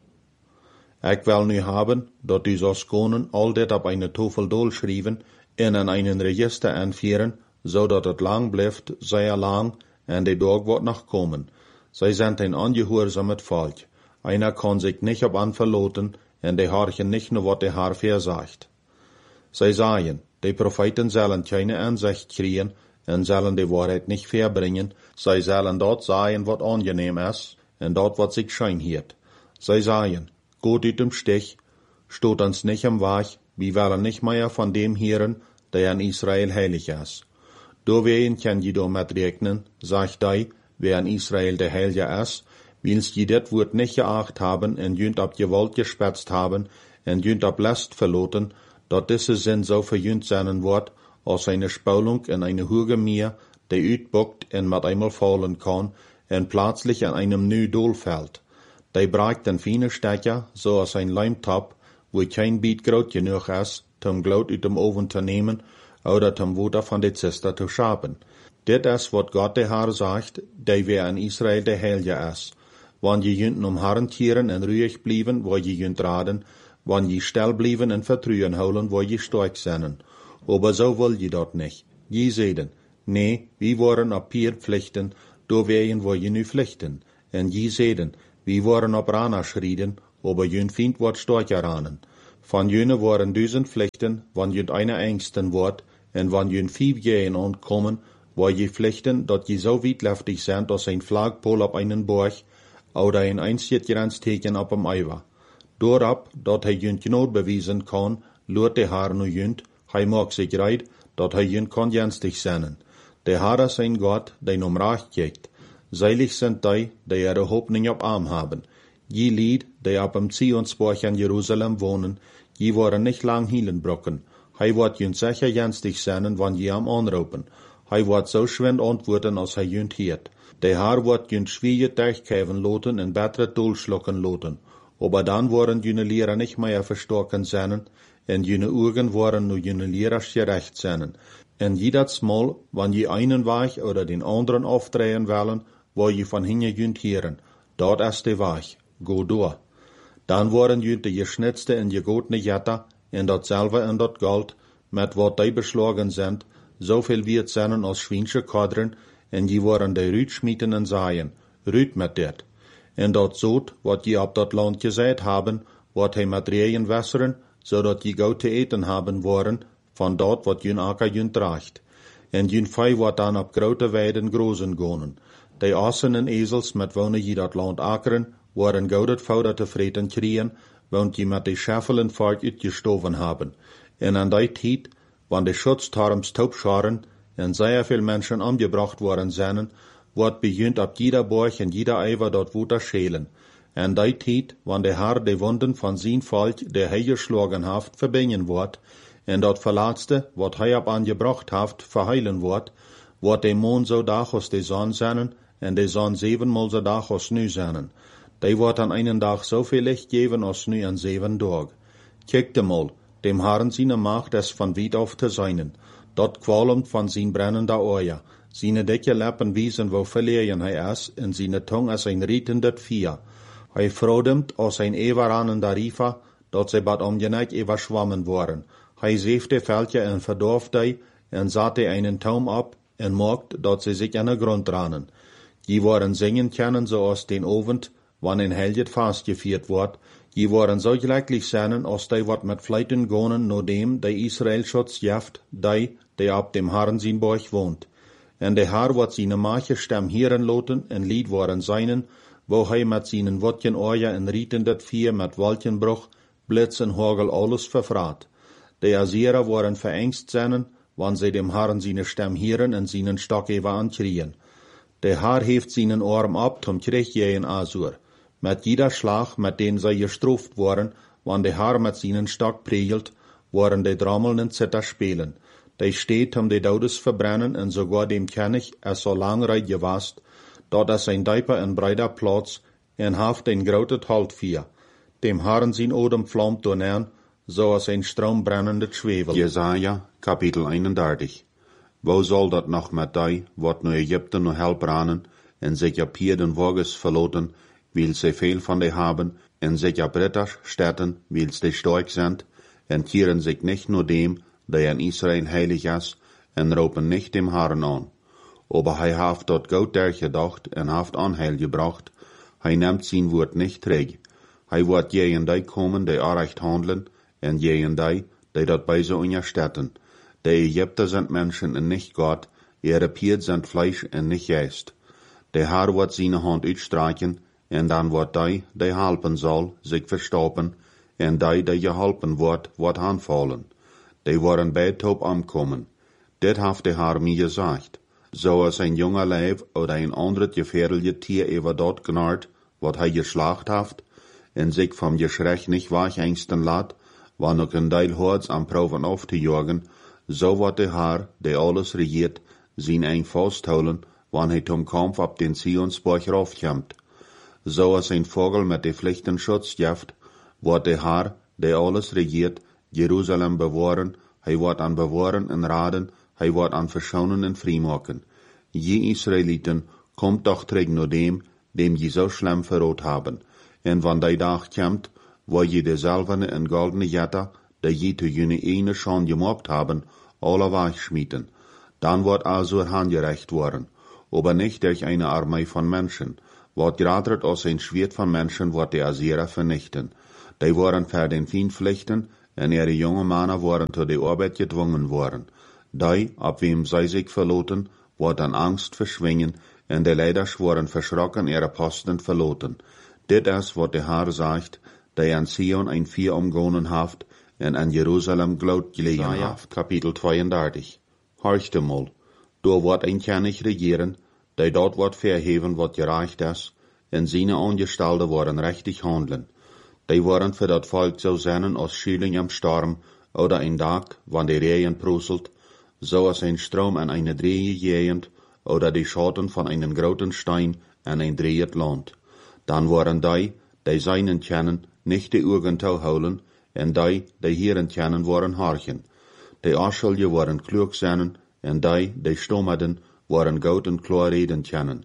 Ich will nu haben, dat die so konen all dit op eine Tafel dolschrijven en in einen Register anführen, so dat het lang blijft, sehr lang, en die Tag wird noch kommen. Sie sind ein ungehorsames Volk. Einer kann sich nicht op an verloten, en die horchen nicht nur wat der Herr versagt. Sie sagen, die Propheten sollen keine Ansicht kriegen, en sollen die Wahrheit nicht verbringen, sie sollen dort sagen, wat angenehm ist, en dort wat sich schein hiert. Sie sagen, Gott ut im Stich, steht uns nicht am Weg, wir wollen nicht mehr von dem hören, der in Israel heilig ist. Do wen kann je do mit rechnen, sagt die, wer in Israel der Heilige ist, wils je dit Wort nicht geacht haben, en jünd ab Gewalt gespetzt haben, en jünd ab Last verloten, dat diese Sinn so verjünd sein wird, als eine Spulung in eine hohe Meer, die uitbuckt en mit einmal fallen kann, en plötzlich an einem new Dol fällt. Die braucht den feinen Stecker, so als ein Leimtop, wo kein Biet groot genug ist, zum Glut uit dem Oven zu nehmen, oder zum Wasser von der Zister zu schaben. Dit is wat Gott der Herr sagt, der wer in Israel der Heilige ist. Wann je jünden Herren tieren en ruhig blieben, wo je jünd raden, wann je still blieben en Vertrauen holen, wo je stark sind. Aber so will je dort nicht. Je sehen, nee, wir wollen ab hier pflichten, do wären wo je nu pflichten. En je sehen, Wie waren op Rana schrien, aber jün Feind wordt stärker ranen. Van jüne waren 1000 Pflichten, wann jün eine Ängsten wordt, en wann jün 5 Jähen ontkommen, war je Pflichten, dat je so wietleftig sind, als ein Flagpol op einen Borg, oder ein einziges Grenzteken op em Eiwa. Doorab, dat hij jün genood bewijzen kan, loert de haar nu jünt, hij maakt zich reid, dat hij jün kan jenstig zijn. De haar is een God, die om recht kijkt. Seilig sind die ihre Hoffnung op arm haben. Je Lied, die op dem Zionsborg in Jerusalem wohnen, je waren nicht lang hielenbrocken. Hij wordt jün sicher jenstig zijn, wann je am anroepen. Hij wordt zo schwind antwoorden, als hij jünt hiert. De haar wordt jün schwierig durchkäven loten en bessere Dolschlucken loten. Aber dann waren jüne Lehrer nicht mehr verstorken zijn, en jüne Augen waren nu jüne Lehrers gerecht zijn. En jedes Mal, wann je einen Weg oder den anderen aufdrehen wollen, wo je von hinten jünt hieren. Dort ist der Weg. Go door. Dan waren jünt de geschnitzte en gegotene Jetta, en dat selber en dat Gold, met wat die beschlagen sind, zoveel wie het zijn als Schweinsche Kadren, en je waren de Rütschmieden en Saaien, Rüt met dit. En dat zoot, wat je op dat land gezet haben, wat hij met Regen wässeren, zodat je gauw te eten haben waren, van dat wat jün akker jün draagt. En jün vee wat dan op grote weiden grozen gonen. De assen en ezels met wonen je dat land akkeren, waren gauw dat vouder te vreten krieën, want je met de scheffelen vaart uitgestoven haben. En aan die tijd, wanneer de schutztarms taubscharen, en zeer veel mensen omgebracht worden zijn, wordt begint op jeder borg en jeder eiver dat water schelen. En die tijd, wanneer de Herr de wonden van zijn volk, de hij geschlagen heeft, verbinden wordt, en dat verlaatste, wat hij op aangebracht heeft, verheilen wordt de mond zo dag als de zon zijn, en de zon 7-mal zo dag als nu zijn. Die wordt aan einen dag zoveel licht geven als nu aan 7 dagen. Kijkt mal, dem Herrn seine Macht is van weit auf te zijnen. Dat kwalmt van zijn brennende oor. Seine dicke Lippen wiesen, wo verlegen hij is, en seine Tongue is een rietendet Vier. Hij vrodemt als een eeuweranende Riefer, dat zij bad omgeneig überschwommen worden. Hij zeefde veldje en verdorf die, en zette einen Taum op, en maakt dat ze zich aan de grond ranen. Die waren zingen kennen, zoals den Ovend, wann een helget vastgevierd wordt. Die waren zo glücklich zijn, als die wat met fleiten gonen, no dem de Israel schutz jaft, die op dem Herrn zijn borg woont. En de Herr wat seine mache stem hieren loten, en lied waren seinen, wo hij met seinen wotjen oorja en rietendet Vier met wolkenbruch, blitz en hagel alles verfraat. De Assyrer waren verengst zijn, wann sie dem Herrn seine stem hieren en seinen Stock even ankrien. De Herr heeft seinen Arm ab, zum Krieg in Asur. Met jeder Schlag, met den zij gestraft worden, wann de Herr met seinen Stock pregelt, waren de Drommeln Zitter spelen. De steht de Daudes verbrennen, en sogar dem König es so lang reit gewast, dat es ein Deiper en breider Platz, en haft ein grautet Haltvier. Dem Herrn sein Odem flammt donern, so als ein Strom brennendet Schwefel. Jesaja, Kapitel 31. Wo soll dat noch met die, wat nu Egypten nu help ranen, en sich op hier den Wages verloten, weil sie veel van die haben, en sich op Ritters stätten, weil sie stark sind, en kieren sich nicht nur dem, der in Israel heilig is, en roepen nicht dem Herrn an. Aber hij haft dort gut durchgedacht en haft Anheil gebracht, hij nimmt sein Wort nicht träg. Hij wordt jeen die komen, die recht handelen, en jeen die dat bij ze unterstetten. De Ägypter sind Menschen en nicht Gott, ihre Pied sind Fleisch en nicht Geist. De Herr wordt seine Hand uitstreichen, en dan wordt die helpen soll, sich verstoppen, en die geholpen wordt aanvallen. Die waren beid op omkomen. Dit heeft de Herr mir gesagt. Zoals een junger Leib oder een ander gefährliche Tier über dort knarrt, wat hij geslacht heeft, en sich vom Geschrech nicht wegängsten laat, wann ook een Deil Hords am Proben auf te jagen, so wordt de Herr, die alles regiert, zijn eng vasthouden, wann hij zum Kampf op den Zionsborg raufkommt. Zoals een Vogel met de Pflichten Schutz jaft, wordt de Herr, die alles regiert, Jerusalem bewahren, hij wordt aan bewahren en raden, hij wordt aan verschonen en vrijmaken. Je Israeliten, kommt doch terug naar dem je so schlimm verrot haben. En wann die dag komt, wo je de zilverne en goldene Jetta, die je te jene ene schon gemacht haben, alle wegschmieden. Dan wordt Asur handgerecht worden, aber nicht durch eine Armee von Menschen, wat gradert als een Schwert van mensen wat de Assyrer vernichten. Die waren voor den Feind vluchten, en ihre jonge mannen waren tot de arbeid gedwungen worden. Die, op wem zij zich verloten, wordt an Angst verschwingen, en de leiders worden verschrokken ihre Posten verloten. Dit is wat de Heer zegt, die an Sion ein Vier umgonen haft, en an Jerusalem gloed gelegen haft. Kapitel 32. Horchte mal, door wordt een König regieren, die dort wordt verheven wat gerecht is, en seine Angestelde worden rechtig handelen. Die worden für dat Volk so zijn als Schüling am Storm, oder ein Tag, wann die Regen prusselt, so als ein Strom an eine Drehe gehend, oder die Schatten von einem großen Stein an ein drehet Land. Dan worden die seinen kennen, nicht die Augen houden, en die Hieren kennen, worden harchen. Die Aschelje worden klug zijn, en die stommerden, worden goed en klar reden kennen.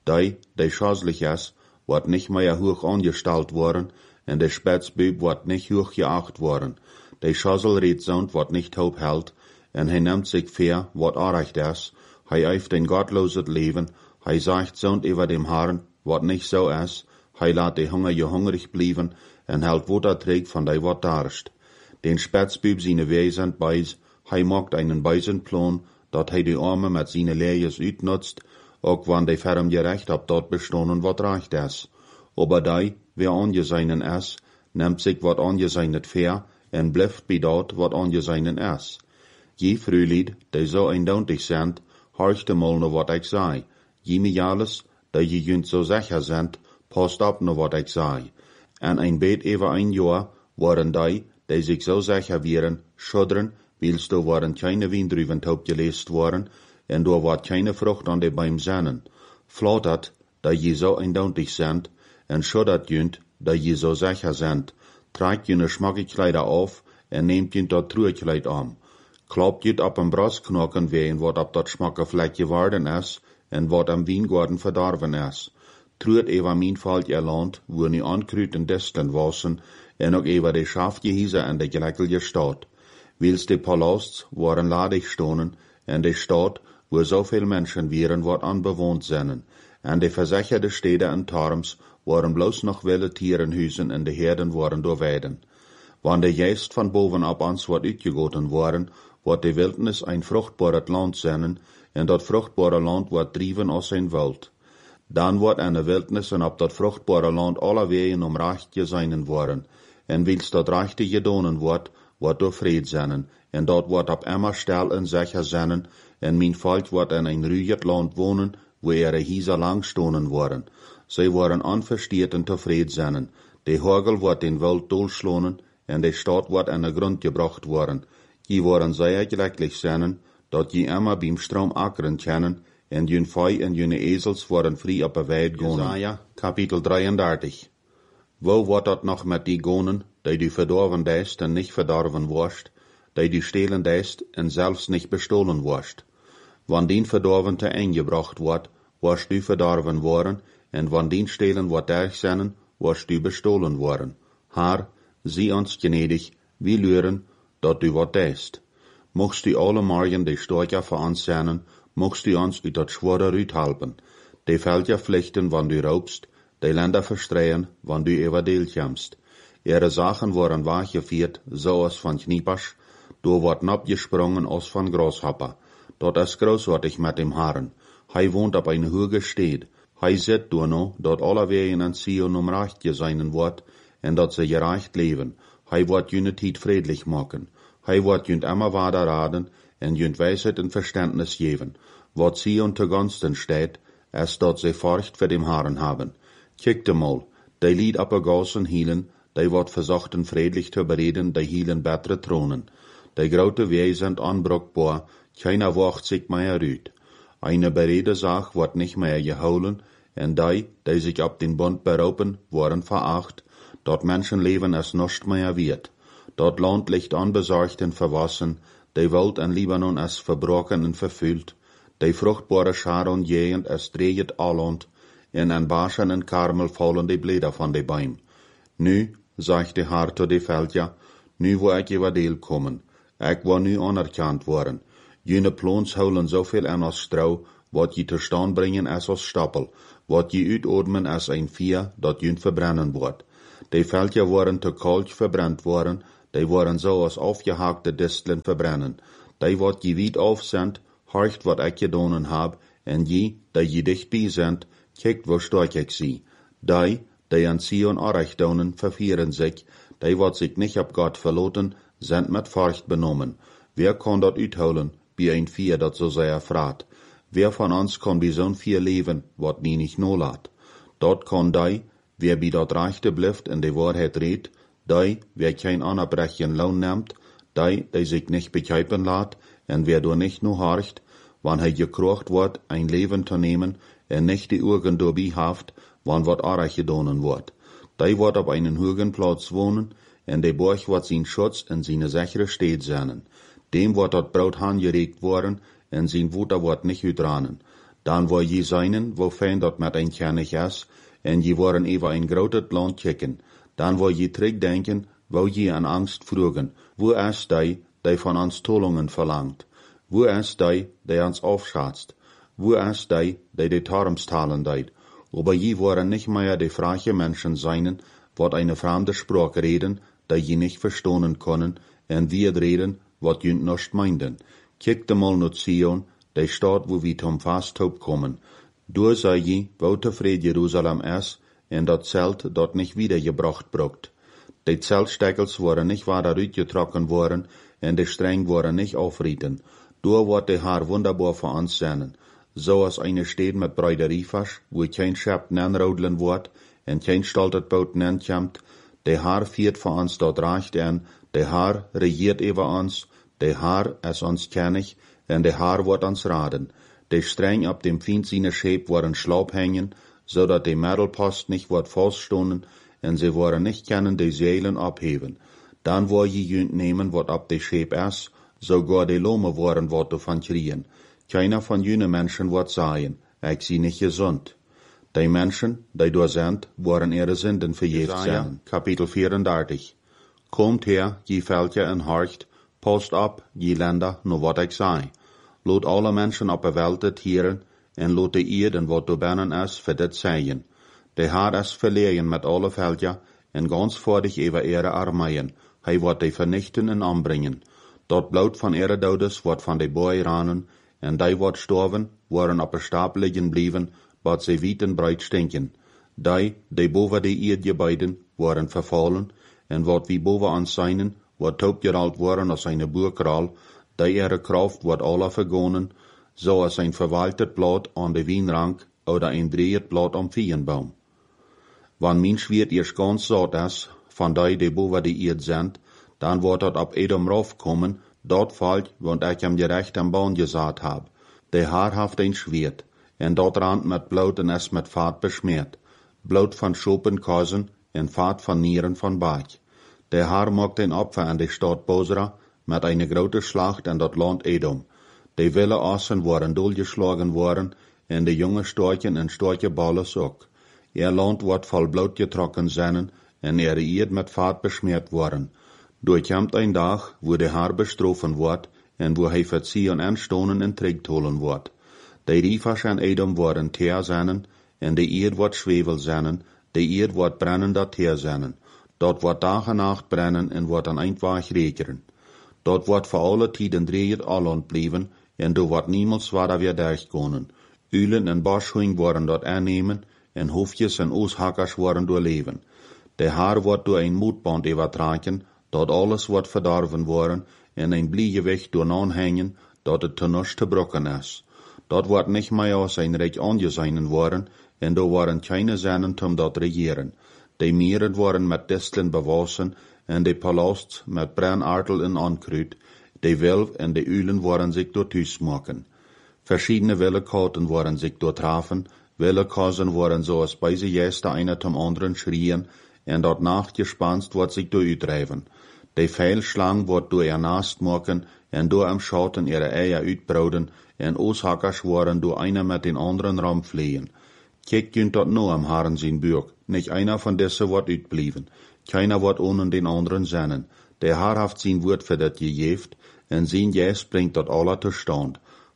Die schaslich is, wordt nicht mehr hoch angestellt worden, en de Spätzbub wordt nicht hoch geacht worden. De Schasselredsohn wordt nicht hoop held, en hij nimmt sich fair, wat arecht is. Hij eift ein gottloses Leben, hij sagt zond über dem Herrn, wat nicht so is. Hij laat de Hunger je hungrig blijven, en hält Wutter trägt von die wat darst. Den Spätzbub seine Wesen beis, hij macht einen beisen Plan, dat hij die Arme met seine Lejes uitnutzt, ook wann de ferm gerecht op dort bestonen wat recht is. Aber die, wer angeseinen is, nimmt sich wat angeseinet fair, en blijft bij dat wat angeseinen is. Je Frühlied, die so eindeutig sind, horchte mal no wat ich sei. Je mi alles, die je jünt so sicher sind, passt op no wat ich sei. En ein bet über ein Jahr waren die sich so sicher wären, schuddern, weil's da waren keine Windrüben taub gelest worden, en da war keine Frucht an de Baum sennen. Flattert, die je so eindeutig sind, en schuddert jünt, die je so sicher sind, tragt jüne Schmackekleider auf, en nehmt jünt dat Truhekleid an. Klappt jüt op een Brastknochen wehen, wat op dat Schmackefleck geworden is, en wat am Weingarten verdorven is. Truht über mein Volk ihr Land, wo nie ankrüten Disteln wassen, en ook über de Schafgehäuse en de gleckelige Stadt. Wils de Palasts waren ladig stonen, en de Stadt, wo so viel Menschen wären, wat unbewohnt sinnen, en de versicherte Städte en Tarms waren bloß noch wilde Tierenhuisen en de Herden waren doorweiden. Wann de Geist van bovenop ans wat uitgegoten waren, wordt de Wildnis ein fruchtbares Land sinnen, en dat fruchtbare Land wordt driven als ein Wald. Dan wordt aan de Wildnis en op dat fruchtbare Land alle wegen om recht geseinen worden, en wils dat rechte gedonen wordt door vrede zinnen, en dat wordt op immer stil en sicher zinnen, en mijn volk wordt in een ruiget Land wonen, wo ihre Häuser lang stonen worden. Zij worden unversteert en tevreden zinnen. De Hagel wordt den Wald durchschlonen, en de Stadt wordt aan de grond gebracht worden. Je worden sehr glücklich zinnen, dat je immer beim Strom ackern kennen, en jun Fei en june Esels worden vrij op de weid gonen. Jesaja, Kapitel 33. Wo wordt dat nog met die gonen, die du verdorven deist en nicht verdorven worst, die du stehlen deist en zelfs nicht bestohlen worst? Wann den verdorven te eingebracht wordt, worst du verdorven worden, en wann den stehlen wordt derg zijn, worst du bestohlen worden. Haar, zie ons gnädig, wie luren, dat du wat deist. Mochtst du alle morgen de Storcher voor ons zijn, mochtst du ons uit dat schwere uithelpen. De Felder vlechten, wann du raubst, de Länder verstreien, wann du über Deel jamst. Ihre Sachen worden weggeviert, so als van Kniepers, du wordt abgesprungen als van Grashopper. Dat is großartig met dem Herrn. Hij wohnt op een hoge Stede. Hij zit door no, dat alle wegen en Sion om recht geseinen wordt, en dat ze gerecht leven. Hij wordt june tijd friedlich maken. Hij wordt junt immer wader raden, en junt wijsheid en verständnis geven. Wat Sion te gunsten steht, is dat ze Furcht voor dem Herrn haben. Kijkt mal, die lied op de gassen hielen, die wordt verzochten friedlich te bereden, die hielen bessere Thronen. Die grote wegen sind unbrückbar, keiner wacht sich mehr uit. Eine berede Sache wordt nicht mehr gehouden, en die sich op den Bund beroepen, worden veracht, dat Menschenleben es nicht mehr wird. Dat Land ligt unbesorgt en verwassen, die Welt en Libanon is verbroken en verfüllt, die fruchtbare Sharon jegend es dreht alland, en an Baschen en Karmel fallen die Blätter van de Baum. Nu, sagt de Herr zu de Felder, nu wo ik über Deel kommen, ik wil nu anerkannt worden. Jene Plons houden zoveel aan als strouw, wat je te staan brengen als als stapel, wat je uitodmen als een vier, dat je verbrennen wordt. Die veldje worden te koud verbrannt worden, die worden zo als afgehaakte disteln verbrennen. Die wat je wiet afzendt, horcht wat ik gedaan heb, en die je dichtbij zendt, kijkt wo stark ik zie. Die aan Sion arrecht donen, vervieren zich, die wat zich niet op Gott verloten, sind met Furcht benommen. Wer kann dat uithouden, bij een vier dat zo sehr vraat? Wer van ons kan bij zo'n vier leven, wat nie nicht nolaat? Dat kan die, wer bij dat rechte blijft en de waarheid redt, die, wer kein anerbrechen loon neemt, die zich nicht begrijpen laat, en wer door nicht nur horcht, wann hij gekrocht wordt, een leven te nemen, en nicht die Augen dabei haft, wann wat arg gedonen wordt. Die wordt op einen hohen Platz wohnen, en de borg wordt zijn Schutz en zijn sichere Steed zijn. Dem wordt dat brood aangereikt worden, en zijn Wutter wordt nicht uitranen. Dan wil je zijn, wo fijn dat met een kennig is, en je worden even een groot land kijken. Dan wil je terugdenken, wo je aan angst vroegen. Wo is die van ons tollungen verlangt? Wo is die ons afschatst? Wo is die de Tarmstalen deed? Aber je worden nicht mehr die freie Menschen sein, wat eine fremde Sprache reden, die je nicht verstonen können, en wir reden, wat je nicht meinden. Kijk de mal naar Sion, die Stadt, wo wir zum Fasthoop kommen. Door sei je, wo tevreden Jerusalem is, en dat Zelt dort nicht wiedergebracht brucht. Die Zeltsteckels worden nicht weiter uitgetrokken worden, en de streng worden nicht aufrieten. Door wordt de Haar wunderbar für uns sein. So als eine Stadt mit Bräuderiefasch, wo kein Schäpp nenrodlen wordt, en kein stoltet Boot nenkommt, de Haar viert für uns dort recht an, de Haar regiert über uns, de Haar is ons kennig, en de Haar wordt ons raden. De streng op dem Fiend seine Scheep worden Schlaub hängen, so dat de Mittelpost nicht wordt feststonden, en sie worden nicht kennen de Seelen abheben. Dan wil je jünt nemen wat op de Scheep is, sogar de Lome worden wat davon kriegen. Keiner von jene Menschen wird sagen, ich sie nicht gesund. Die Menschen, die dort sind, worden ihre Sünden verjährt sein. Kapitel 34. Kommt her, je Völker en horcht, post ab, je Länder, nur wat ich sei. Lot alle Menschen op de Welt het hieren, en lot de Erde wat du binnen is, für dit zeggen. De Herr is verlegen met alle Völker, en ganz vordig über ihre Armeien. Hij wordt die vernichten en aanbrengen. Dat bloed van ihre Dodes wordt van de boy ranen, en die wat storven, worden op een stapel liggen blijven, wat ze wit en breed stinken. Die boven de Erdgebäuden, worden vervallen, en wat wie boven ons zijn, wordt opgerald worden als een boerkraal, die ihre Kraft wordt alle vergonnen, zoals een verwaltet blad aan de wijnrank, oder een dreht blad am Veenbaum. Wann mijn schwert eerst ganz zat is, van die boven de Erd zijn, dan wordt dat op Edom raufkommen, dat valt, want ik hem gerecht am Baum gesaat heb. De Haar haft een schwert, en dat rand met bloed en is met vaat besmeerd. Bloed van schopenkazen en vaat van nieren van baak. De Haar maakt een opfer aan de stad Bosra, met een grote slacht in dat land Edom. De wilde assen worden doorgeslagen worden, en de jonge storken en storkenballen ook. Ihr land wordt vol bloed getrokken zijn, en ihre Eerd met vaat besmeerd worden. Doorkomt een dag, wo de Haar bestrofen wordt, en wo hij verziehen en stonen en terugtolen wordt. De riefers en Edom worden teer zijn, en de Eerd wordt zwevel zijn, de Eerd wordt brennender teer zijn. Dat wordt dag en nacht brennen en wordt aan eindwaag rekenen. Dat wordt voor alle tijden dreigt alland blijven, en do wordt niemals verder weer durchkomen. Ulen en boschhoing worden dat aannemen, en hoofdjes en ooshakkers worden doorleven. De Haar wordt door een moedband overtragen, dat alles wordt verdorven worden, en een bliegewicht door aanhangen, dat het te niets te brokken is. Dat wordt niet meer als een rijk aangezeinen worden, en daar worden keine zinnen om dat regeren. De meren worden met disteln bewassen, en de palasts met brennartel en ankruid. De wilf en de ulen worden zich door thuis maken. Verschiedene willekaten worden zich doortrafen, willekazen worden zoals bij ze jeste einer zum anderen schrien, en dat nachtgespanst wordt zich door uitdrijven. De Pfeilschlang wordt door ihr Nast maken, en door am Schatten ihre Eier uitbrouden, en ooshakkers worden door einer met den anderen ram fliehen. Kijk kunt dat no am Haaren zijn buik, nicht einer von desse wordt uitblieven. Keiner wordt ohne den anderen zennen. Der Haar haft zijn woord voor dat gegeeft, en zijn jes brengt dat alle te stand.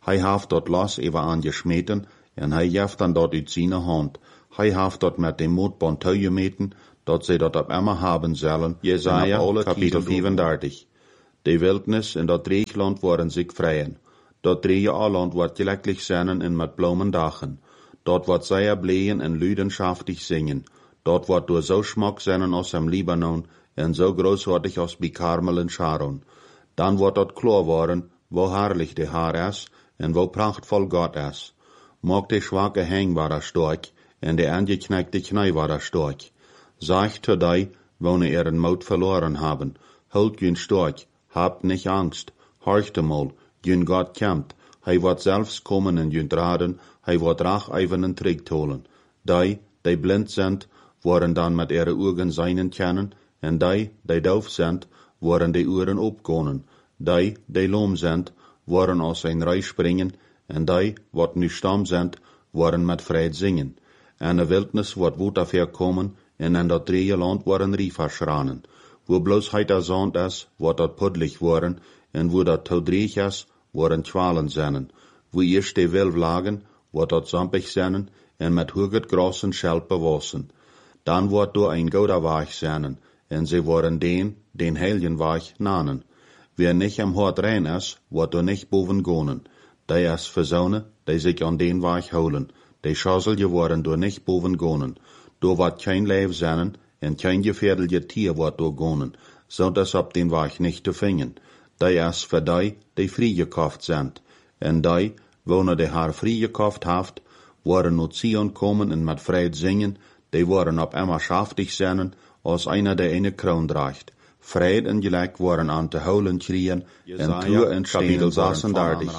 Hij haft dort los even aangesmeten, en hij jeft dan dort uit zijn hand. Hij haft dort met de moedband gemeten, dat zij dat op immer haben zullen. Jesaja, kapitel 35. De wildnis en dat Dreegland worden zich vrijen. Dat Dreegeland wordt gelecklich zijn en met bloemen dagen. Dort wordt zij bleien en luidenschaftig zingen. Dort wordt door zo schmak zijn als am Libanon en zo großartig als bij Karmel en Sharon. Dan wordt dat klar worden, wo herrlich de Haar is en wo prachtvol God is. Mag de schwache hängbare stark en de angeknackte knijbare stark. Sagt zu die, wo ne ihren Mut verloren haben, hult jün stark, habt nicht Angst, horchte mal, jün Gott kämpft, hij wird selbst kommen en jün raden, hij wird rach eivenen Trick holen. Die blind sind, worden dan met ihre Augen seinen kennen, en die doof sind, worden die Ohren opkonen. Die loom sind, worden aus sein Reich springen, en die, wat nu stam sind, worden met Fried zingen. En de wildnis wordt woed afher komen, en in dat Dreegeland worden Riefer schranen. Wo bloß heit der Sand is, wordt dat puddlich worden, en wo dat Taudreich is, worden Qualen sennen. Wo eerst de Wilf lagen, wordt dat zampig sennen, en met hoget gras en schelp bewassen. Dan wordt door ein gouder Weg sennen, en ze worden den heiligen Weg nanen. Wer nicht am Hort rein is, wordt door nicht boven gonen. Die is verzonen, die sich an den Weg holen. Die Schasselje worden door nicht boven gonen. Door wordt kein Leif sennen, en kein gefährliche Tier wordt door gonen, so dass op den Weg nicht te vingen. Die is für die vrijgekauft sind. En die, wo ne de haar vrijgekauft haft, worden naar Zion komen en met Fried zingen, die worden op immer schaftig sennen, als einer der eine Kroon draagt. Fried en gelijk worden aan te holen kriegen, en toe en kapitel 36.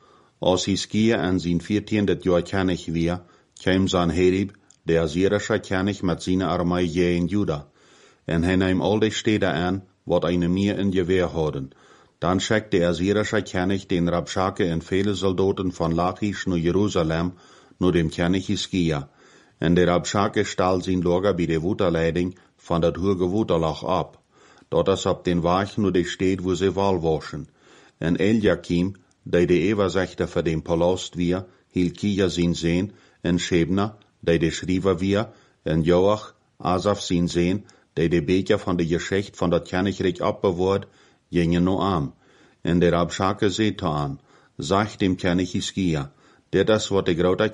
Als Hiskia en zijn 14. jaar kennig weer, kwam zijn Herib, de Assyrische kennig met zijn armee in Juda. En hij nam al die steden aan, wat eine meer in geweer hadden. Dan schickte de Assyrische kennig den Rabschake en vele Soldaten van Lachish naar Jeruzalem, naar dem kennig Hiskia. En de Rabschake stal zijn Lager bij de Waterleiding van dat hoge Waterlach ab. Dat is op den Weg naar de stad wo ze wal waschen. En Eliakim, die de Eversechter voor den Palast weer, Hilkia zijn zeen, en Shebna, die de Schrijver weer, en Joach, Asaf zijn zeen, die de Beker van de Geschicht van dat Königreich abbewaard, gingen no am. En de Rabschake zeete aan, sagt dem König Hiskia, dit is wat de grote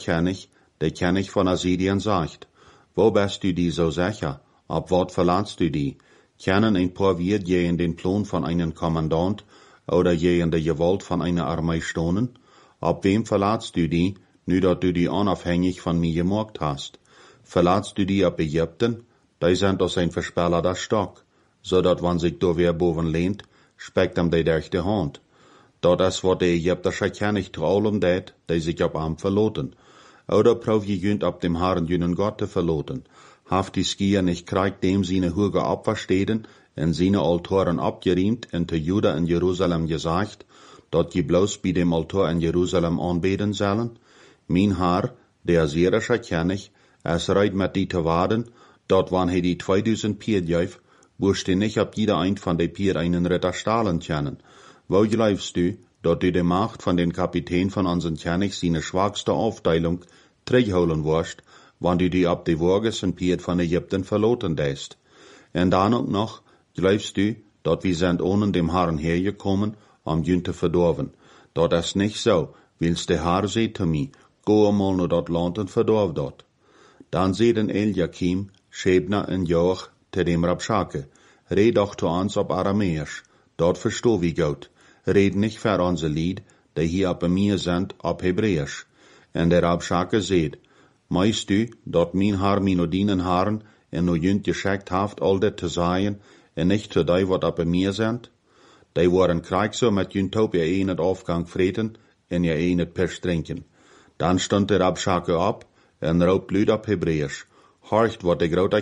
König von Assyrien sagt. Wo bist du die so sicher? Ab wat verlaatst du die? Kennen ein paar wir je in den Plan von einem Kommandant oder je in der Gewalt von einer Armee stonen? Ab wem verlaatst du die, nu dat du die unabhängig von mir gemacht hast? Verlaatst du die ab Ägypten? Die sind aus ein versperrter Stock, so dat wann sich da wer boven lehnt, speckt am die durch die Hand. Dat is wat de Ägyptische König traulen deed, die sich ab am verloten. Oder prof je junt ab dem Herrn jünen Gott te verloten. Haft die Skier nicht kriegt dem seine Hüge abversteden, en seine Altoren abgeriemt, en te Juda in Jerusalem gesagt, dat je bloß bei dem Altor in Jerusalem anbeten sollen? Mein Herr, der Assyrische König, es reit mit die te waden, dat wann he die 2000 Pier jäuf, wusste nicht ab jeder ein von de Pier einen Ritter stahlen können. Wo glaubst du, dat du de Macht von den Kapitän von unseren König seine schwachste Aufteilung zurückholen wirst, wann du die ab de Wages en Pier von Ägypten verloten deist? En dan ook noch, glaubst du, dat wir sind ohne dem Herrn hergekommen, jün te verdorven? Dat is nicht so, wils de Herr seht zu mir, go einmal naar dat Land en verdorf dat. Dan zeiden Eliakim, Shebna en Joach te dem Rabschake, red doch zu uns op Aramäisch, dat verstoh wie gut. Red nicht für unser Lied, die hier ab mir sind, op Hebräisch. En der Rabschake seht, meist du, dat mein Herr mino dienen Herren, en no jünt geschickt haft all dit te sagen, en nicht zu die wat ab mir sind? Die waren kriegso mit jünt op je een het Aufgang vreten, en je een het Pisch trinken. Dan stond der Rabschake ab, en roept luid op Hebräisch, horcht wat de grote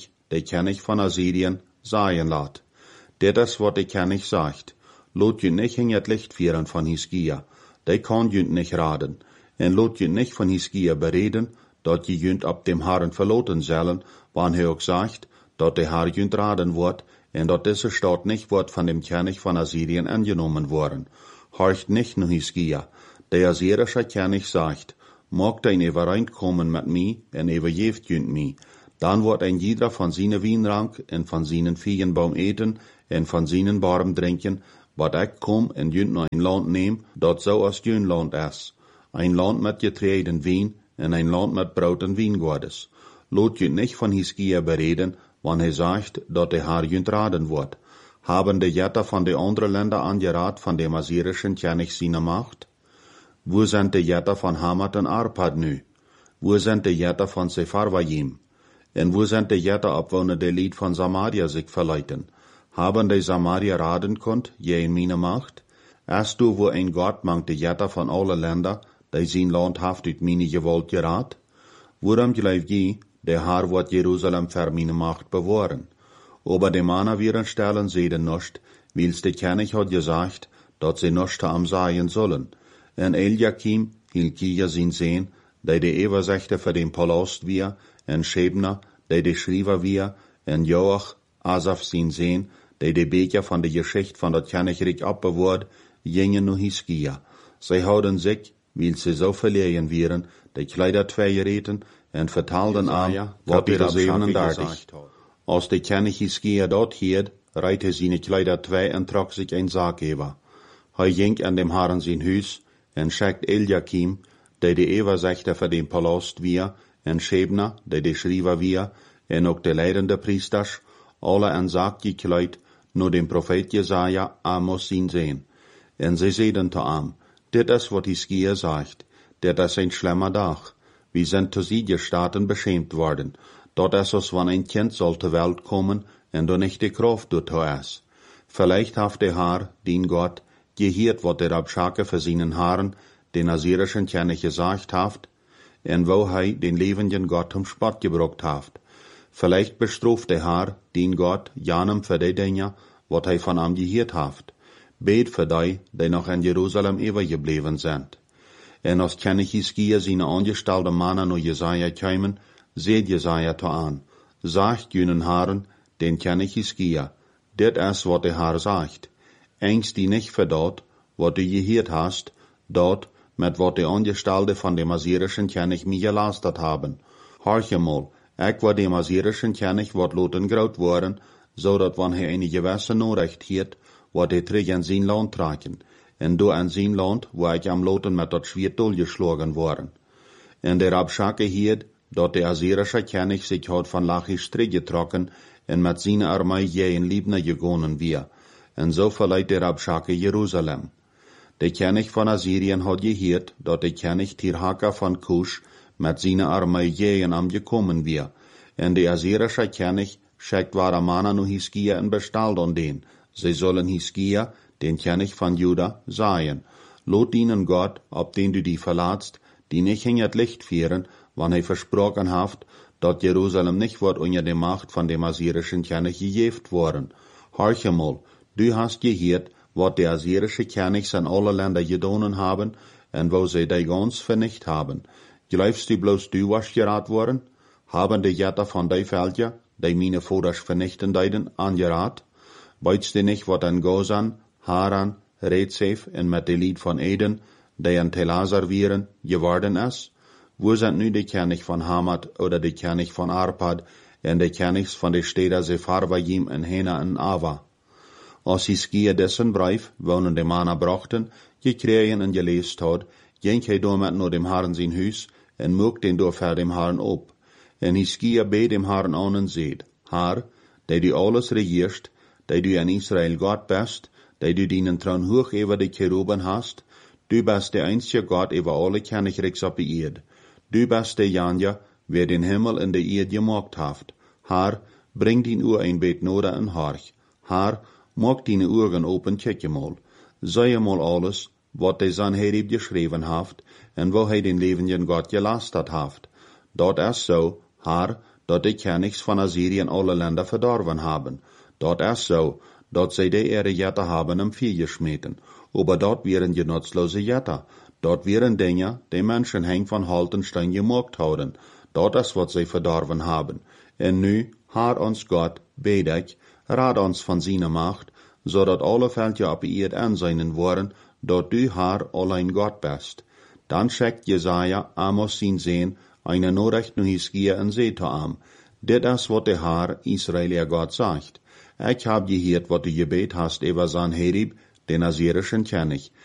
König von Assyrien, sagen laat. Dit is wat de König sagt. Lot jünt nicht in het Licht vieren von Hiskia, die kann jünt nicht raden, en lot jünt nicht von Hiskia bereden, dat je jünt ab dem Herrn verloten sollen, wann er auch sagt, dat der Herr jünt raden wird, en dat diese Stadt nicht wird von dem König von Assyrien angenommen worden. Horcht nicht nur Hiskia, Der Assyrische König sagt, mogt ein übereinkommen mit mi en übergeeft jünt mi. Dann wird ein jeder von seinen Wienrank en von seinen Viegenbaum eten en von seinen Barm trinken, wat ik kom en jünt noch ein Land neem, dat so als jün Land is. Ein Land mit getreiden Wien en ein Land mit Braut en Wiengordes. Lot jünt nicht von Hiskia bereden, wann er sagt, dat der Herr jünt raden wird. Haben die Jätter von den anderen Ländern angerat von dem assyrischen König seine Macht? Wo sind die Jätter von Hamat und Arpad nu? Wo sind die Jätter von Sepharvaim? Und wo sind die Jätter Abwohner der Lied von Samaria sich verleiten? Haben die Samaria raden konnt, je in meine Macht? Erst du, wo ein Gott mangt die Jätter von allen Ländern, die sein Land haft ut meine Gewalt gerat? Worum glaubt je, der Herr wird Jerusalem für meine Macht bewahren? Aber die Männer werden stellen sehen nicht, weil's der König hat gesagt, dass sie nicht am sein sollen. En Eliakim, Hilkia sin Sehn, die Übersechte für den Palast wir, en Schebner, die Schreiber wir, en Joach, Asaf sin Sehn, die Beker von der Geschichte von der Königreich abbewahrt, gingen nur Hiskia. Sie hauden sich, weil sie so verlegen wären, die Kleider zwei geräten, en vertalten an, was der 37. Als der König Hiskia dort hielt, reite seine Kleider zwei und trug sich ein Sarg über. Er ging an dem Herrn sein Hus, en schickt Eliakim, die Übersechter für den Palast wir, en Schebner, die Schreiber wir, en auch der leidende Priesters, alle en Sarg gekleid, nur dem Prophet Jesaja, Amos sin sehen. En sie sehen zu am, dit is wat Hiskia sagt, dit is ein schlimmer Tag. Wir sind zu Siegerstaaten beschämt worden. Dort ist es, wann ein Kind soll zur Welt kommen, en du nicht die Kraft dort es. Vielleicht haft der Herr, den Gott, gehört, wat der Rabschake für seinen Herren, den assyrischen König gesagt haft, en wo hei den lebenden Gott zum Spott gebracht haft. Vielleicht bestruft der Herr, den Gott, janem für die Dinge, wat hei von ihm gehört haft. Bet für die noch in Jerusalem übergeblieben sind. En als König Hiskia seine angestellten Männer nur Jesaja kämen, seht Jesaja to an. Sagt jenen Herren, den König Hiskia, dit is wat der Herr sagt. Ängst die nicht für dort, wat du gehört hast, dort, mit wat die Angestellte von dem assyrischen König mir gelastet haben. Horche mal, ich war dem assyrischen König wat loten graut worden, so dat wann er eine gewisse Nachricht hiert, wat er träg in sein Land tragen, en du in sein Land, wo ich am loten mit dat Schwert durchgeschlagen worden. En der Rabschake hiert, dat der assyrische König sich hat von Lachisch getrokken, en mit seiner Armee je in Libna gegangen wir, en so verleiht der Rabschake Jerusalem. Der König von Assyrien hat gehört, dat der König Tirhaka von Kusch mit seiner Armee je in am gekommen wir, en der assyrische König schickt wahre Männer nu Hiskia in Bestall an den, sie sollen Hiskia, den König von Juda, sagen, lot ihnen Gott, ob den du die verlatst, die nicht hingert Licht führen, wann er versprochen haft, dat Jerusalem nicht wird unter der Macht von dem assyrischen König gejeft worden. Horche mal, du hast gehört, wat der assyrische König in alle Länder gedonen haben, en wo sie die ganz vernicht haben. Glaubst du bloß du was gerat worden? Haben die Jätter von die Völker, die meine Vaters vernichten deiden, angerat? Weißt du nicht, wat an Gozan, Haran, Rezef en mit de Lied von Eden, die an Telasar wären, geworden ist? Wo sind nu die König von Hamat oder die König von Arpad en die Königs von de Städter Sepharvaim en Hena en Ava? Als Hiskia dessen Brief, wonen de Männer brachten, gekriegen en gelest hat, ging hij damit nur dem Herrn sein Hus en mogt den door für dem Herrn op. En Hiskia bet dem Herrn an en seht, Herr, die du alles regierst, die du in Israel Gott bist, die du deinen Thron hoch über die Cheruben hast, du bist der einzige Gott über alle Königreichs auf der Erde. Du bist der Janja, wer den Himmel in der Erde gemacht haft. Herr, bring din Uhr ein Bet noda en Horch. Herr, mag deine Augen open, kijk mal. Sei mal alles, wat de Sanherib geschrieben haft, en wo hij den lebenden Gott gelastet haft. Dat is so, Herr, dat de Königs von Assyrien alle Länder verdorben haben. Dat is so, dat zij de ihre Jätter haben im Vieh geschmeten. Aber dort wären die nutzlose Jätter. Dort wären Dinge, die Menschen heng von Haltenstein gemacht haben. Dort ist, was sie verdorben haben. En nu, Herr uns Gott, bet ich, rat uns von seiner Macht, so dat alle Völker auf Erde anseinen worden, dort du Herr allein Gott bist. Dann schickt Jesaja Amos sin Sehn eine Nachricht nu Hiskia en Seete am. Dit is wat der Herr Israel ihr Gott sagt. Ich hab gehört, wat du gebet hast über sein Herib, den asyrischen König.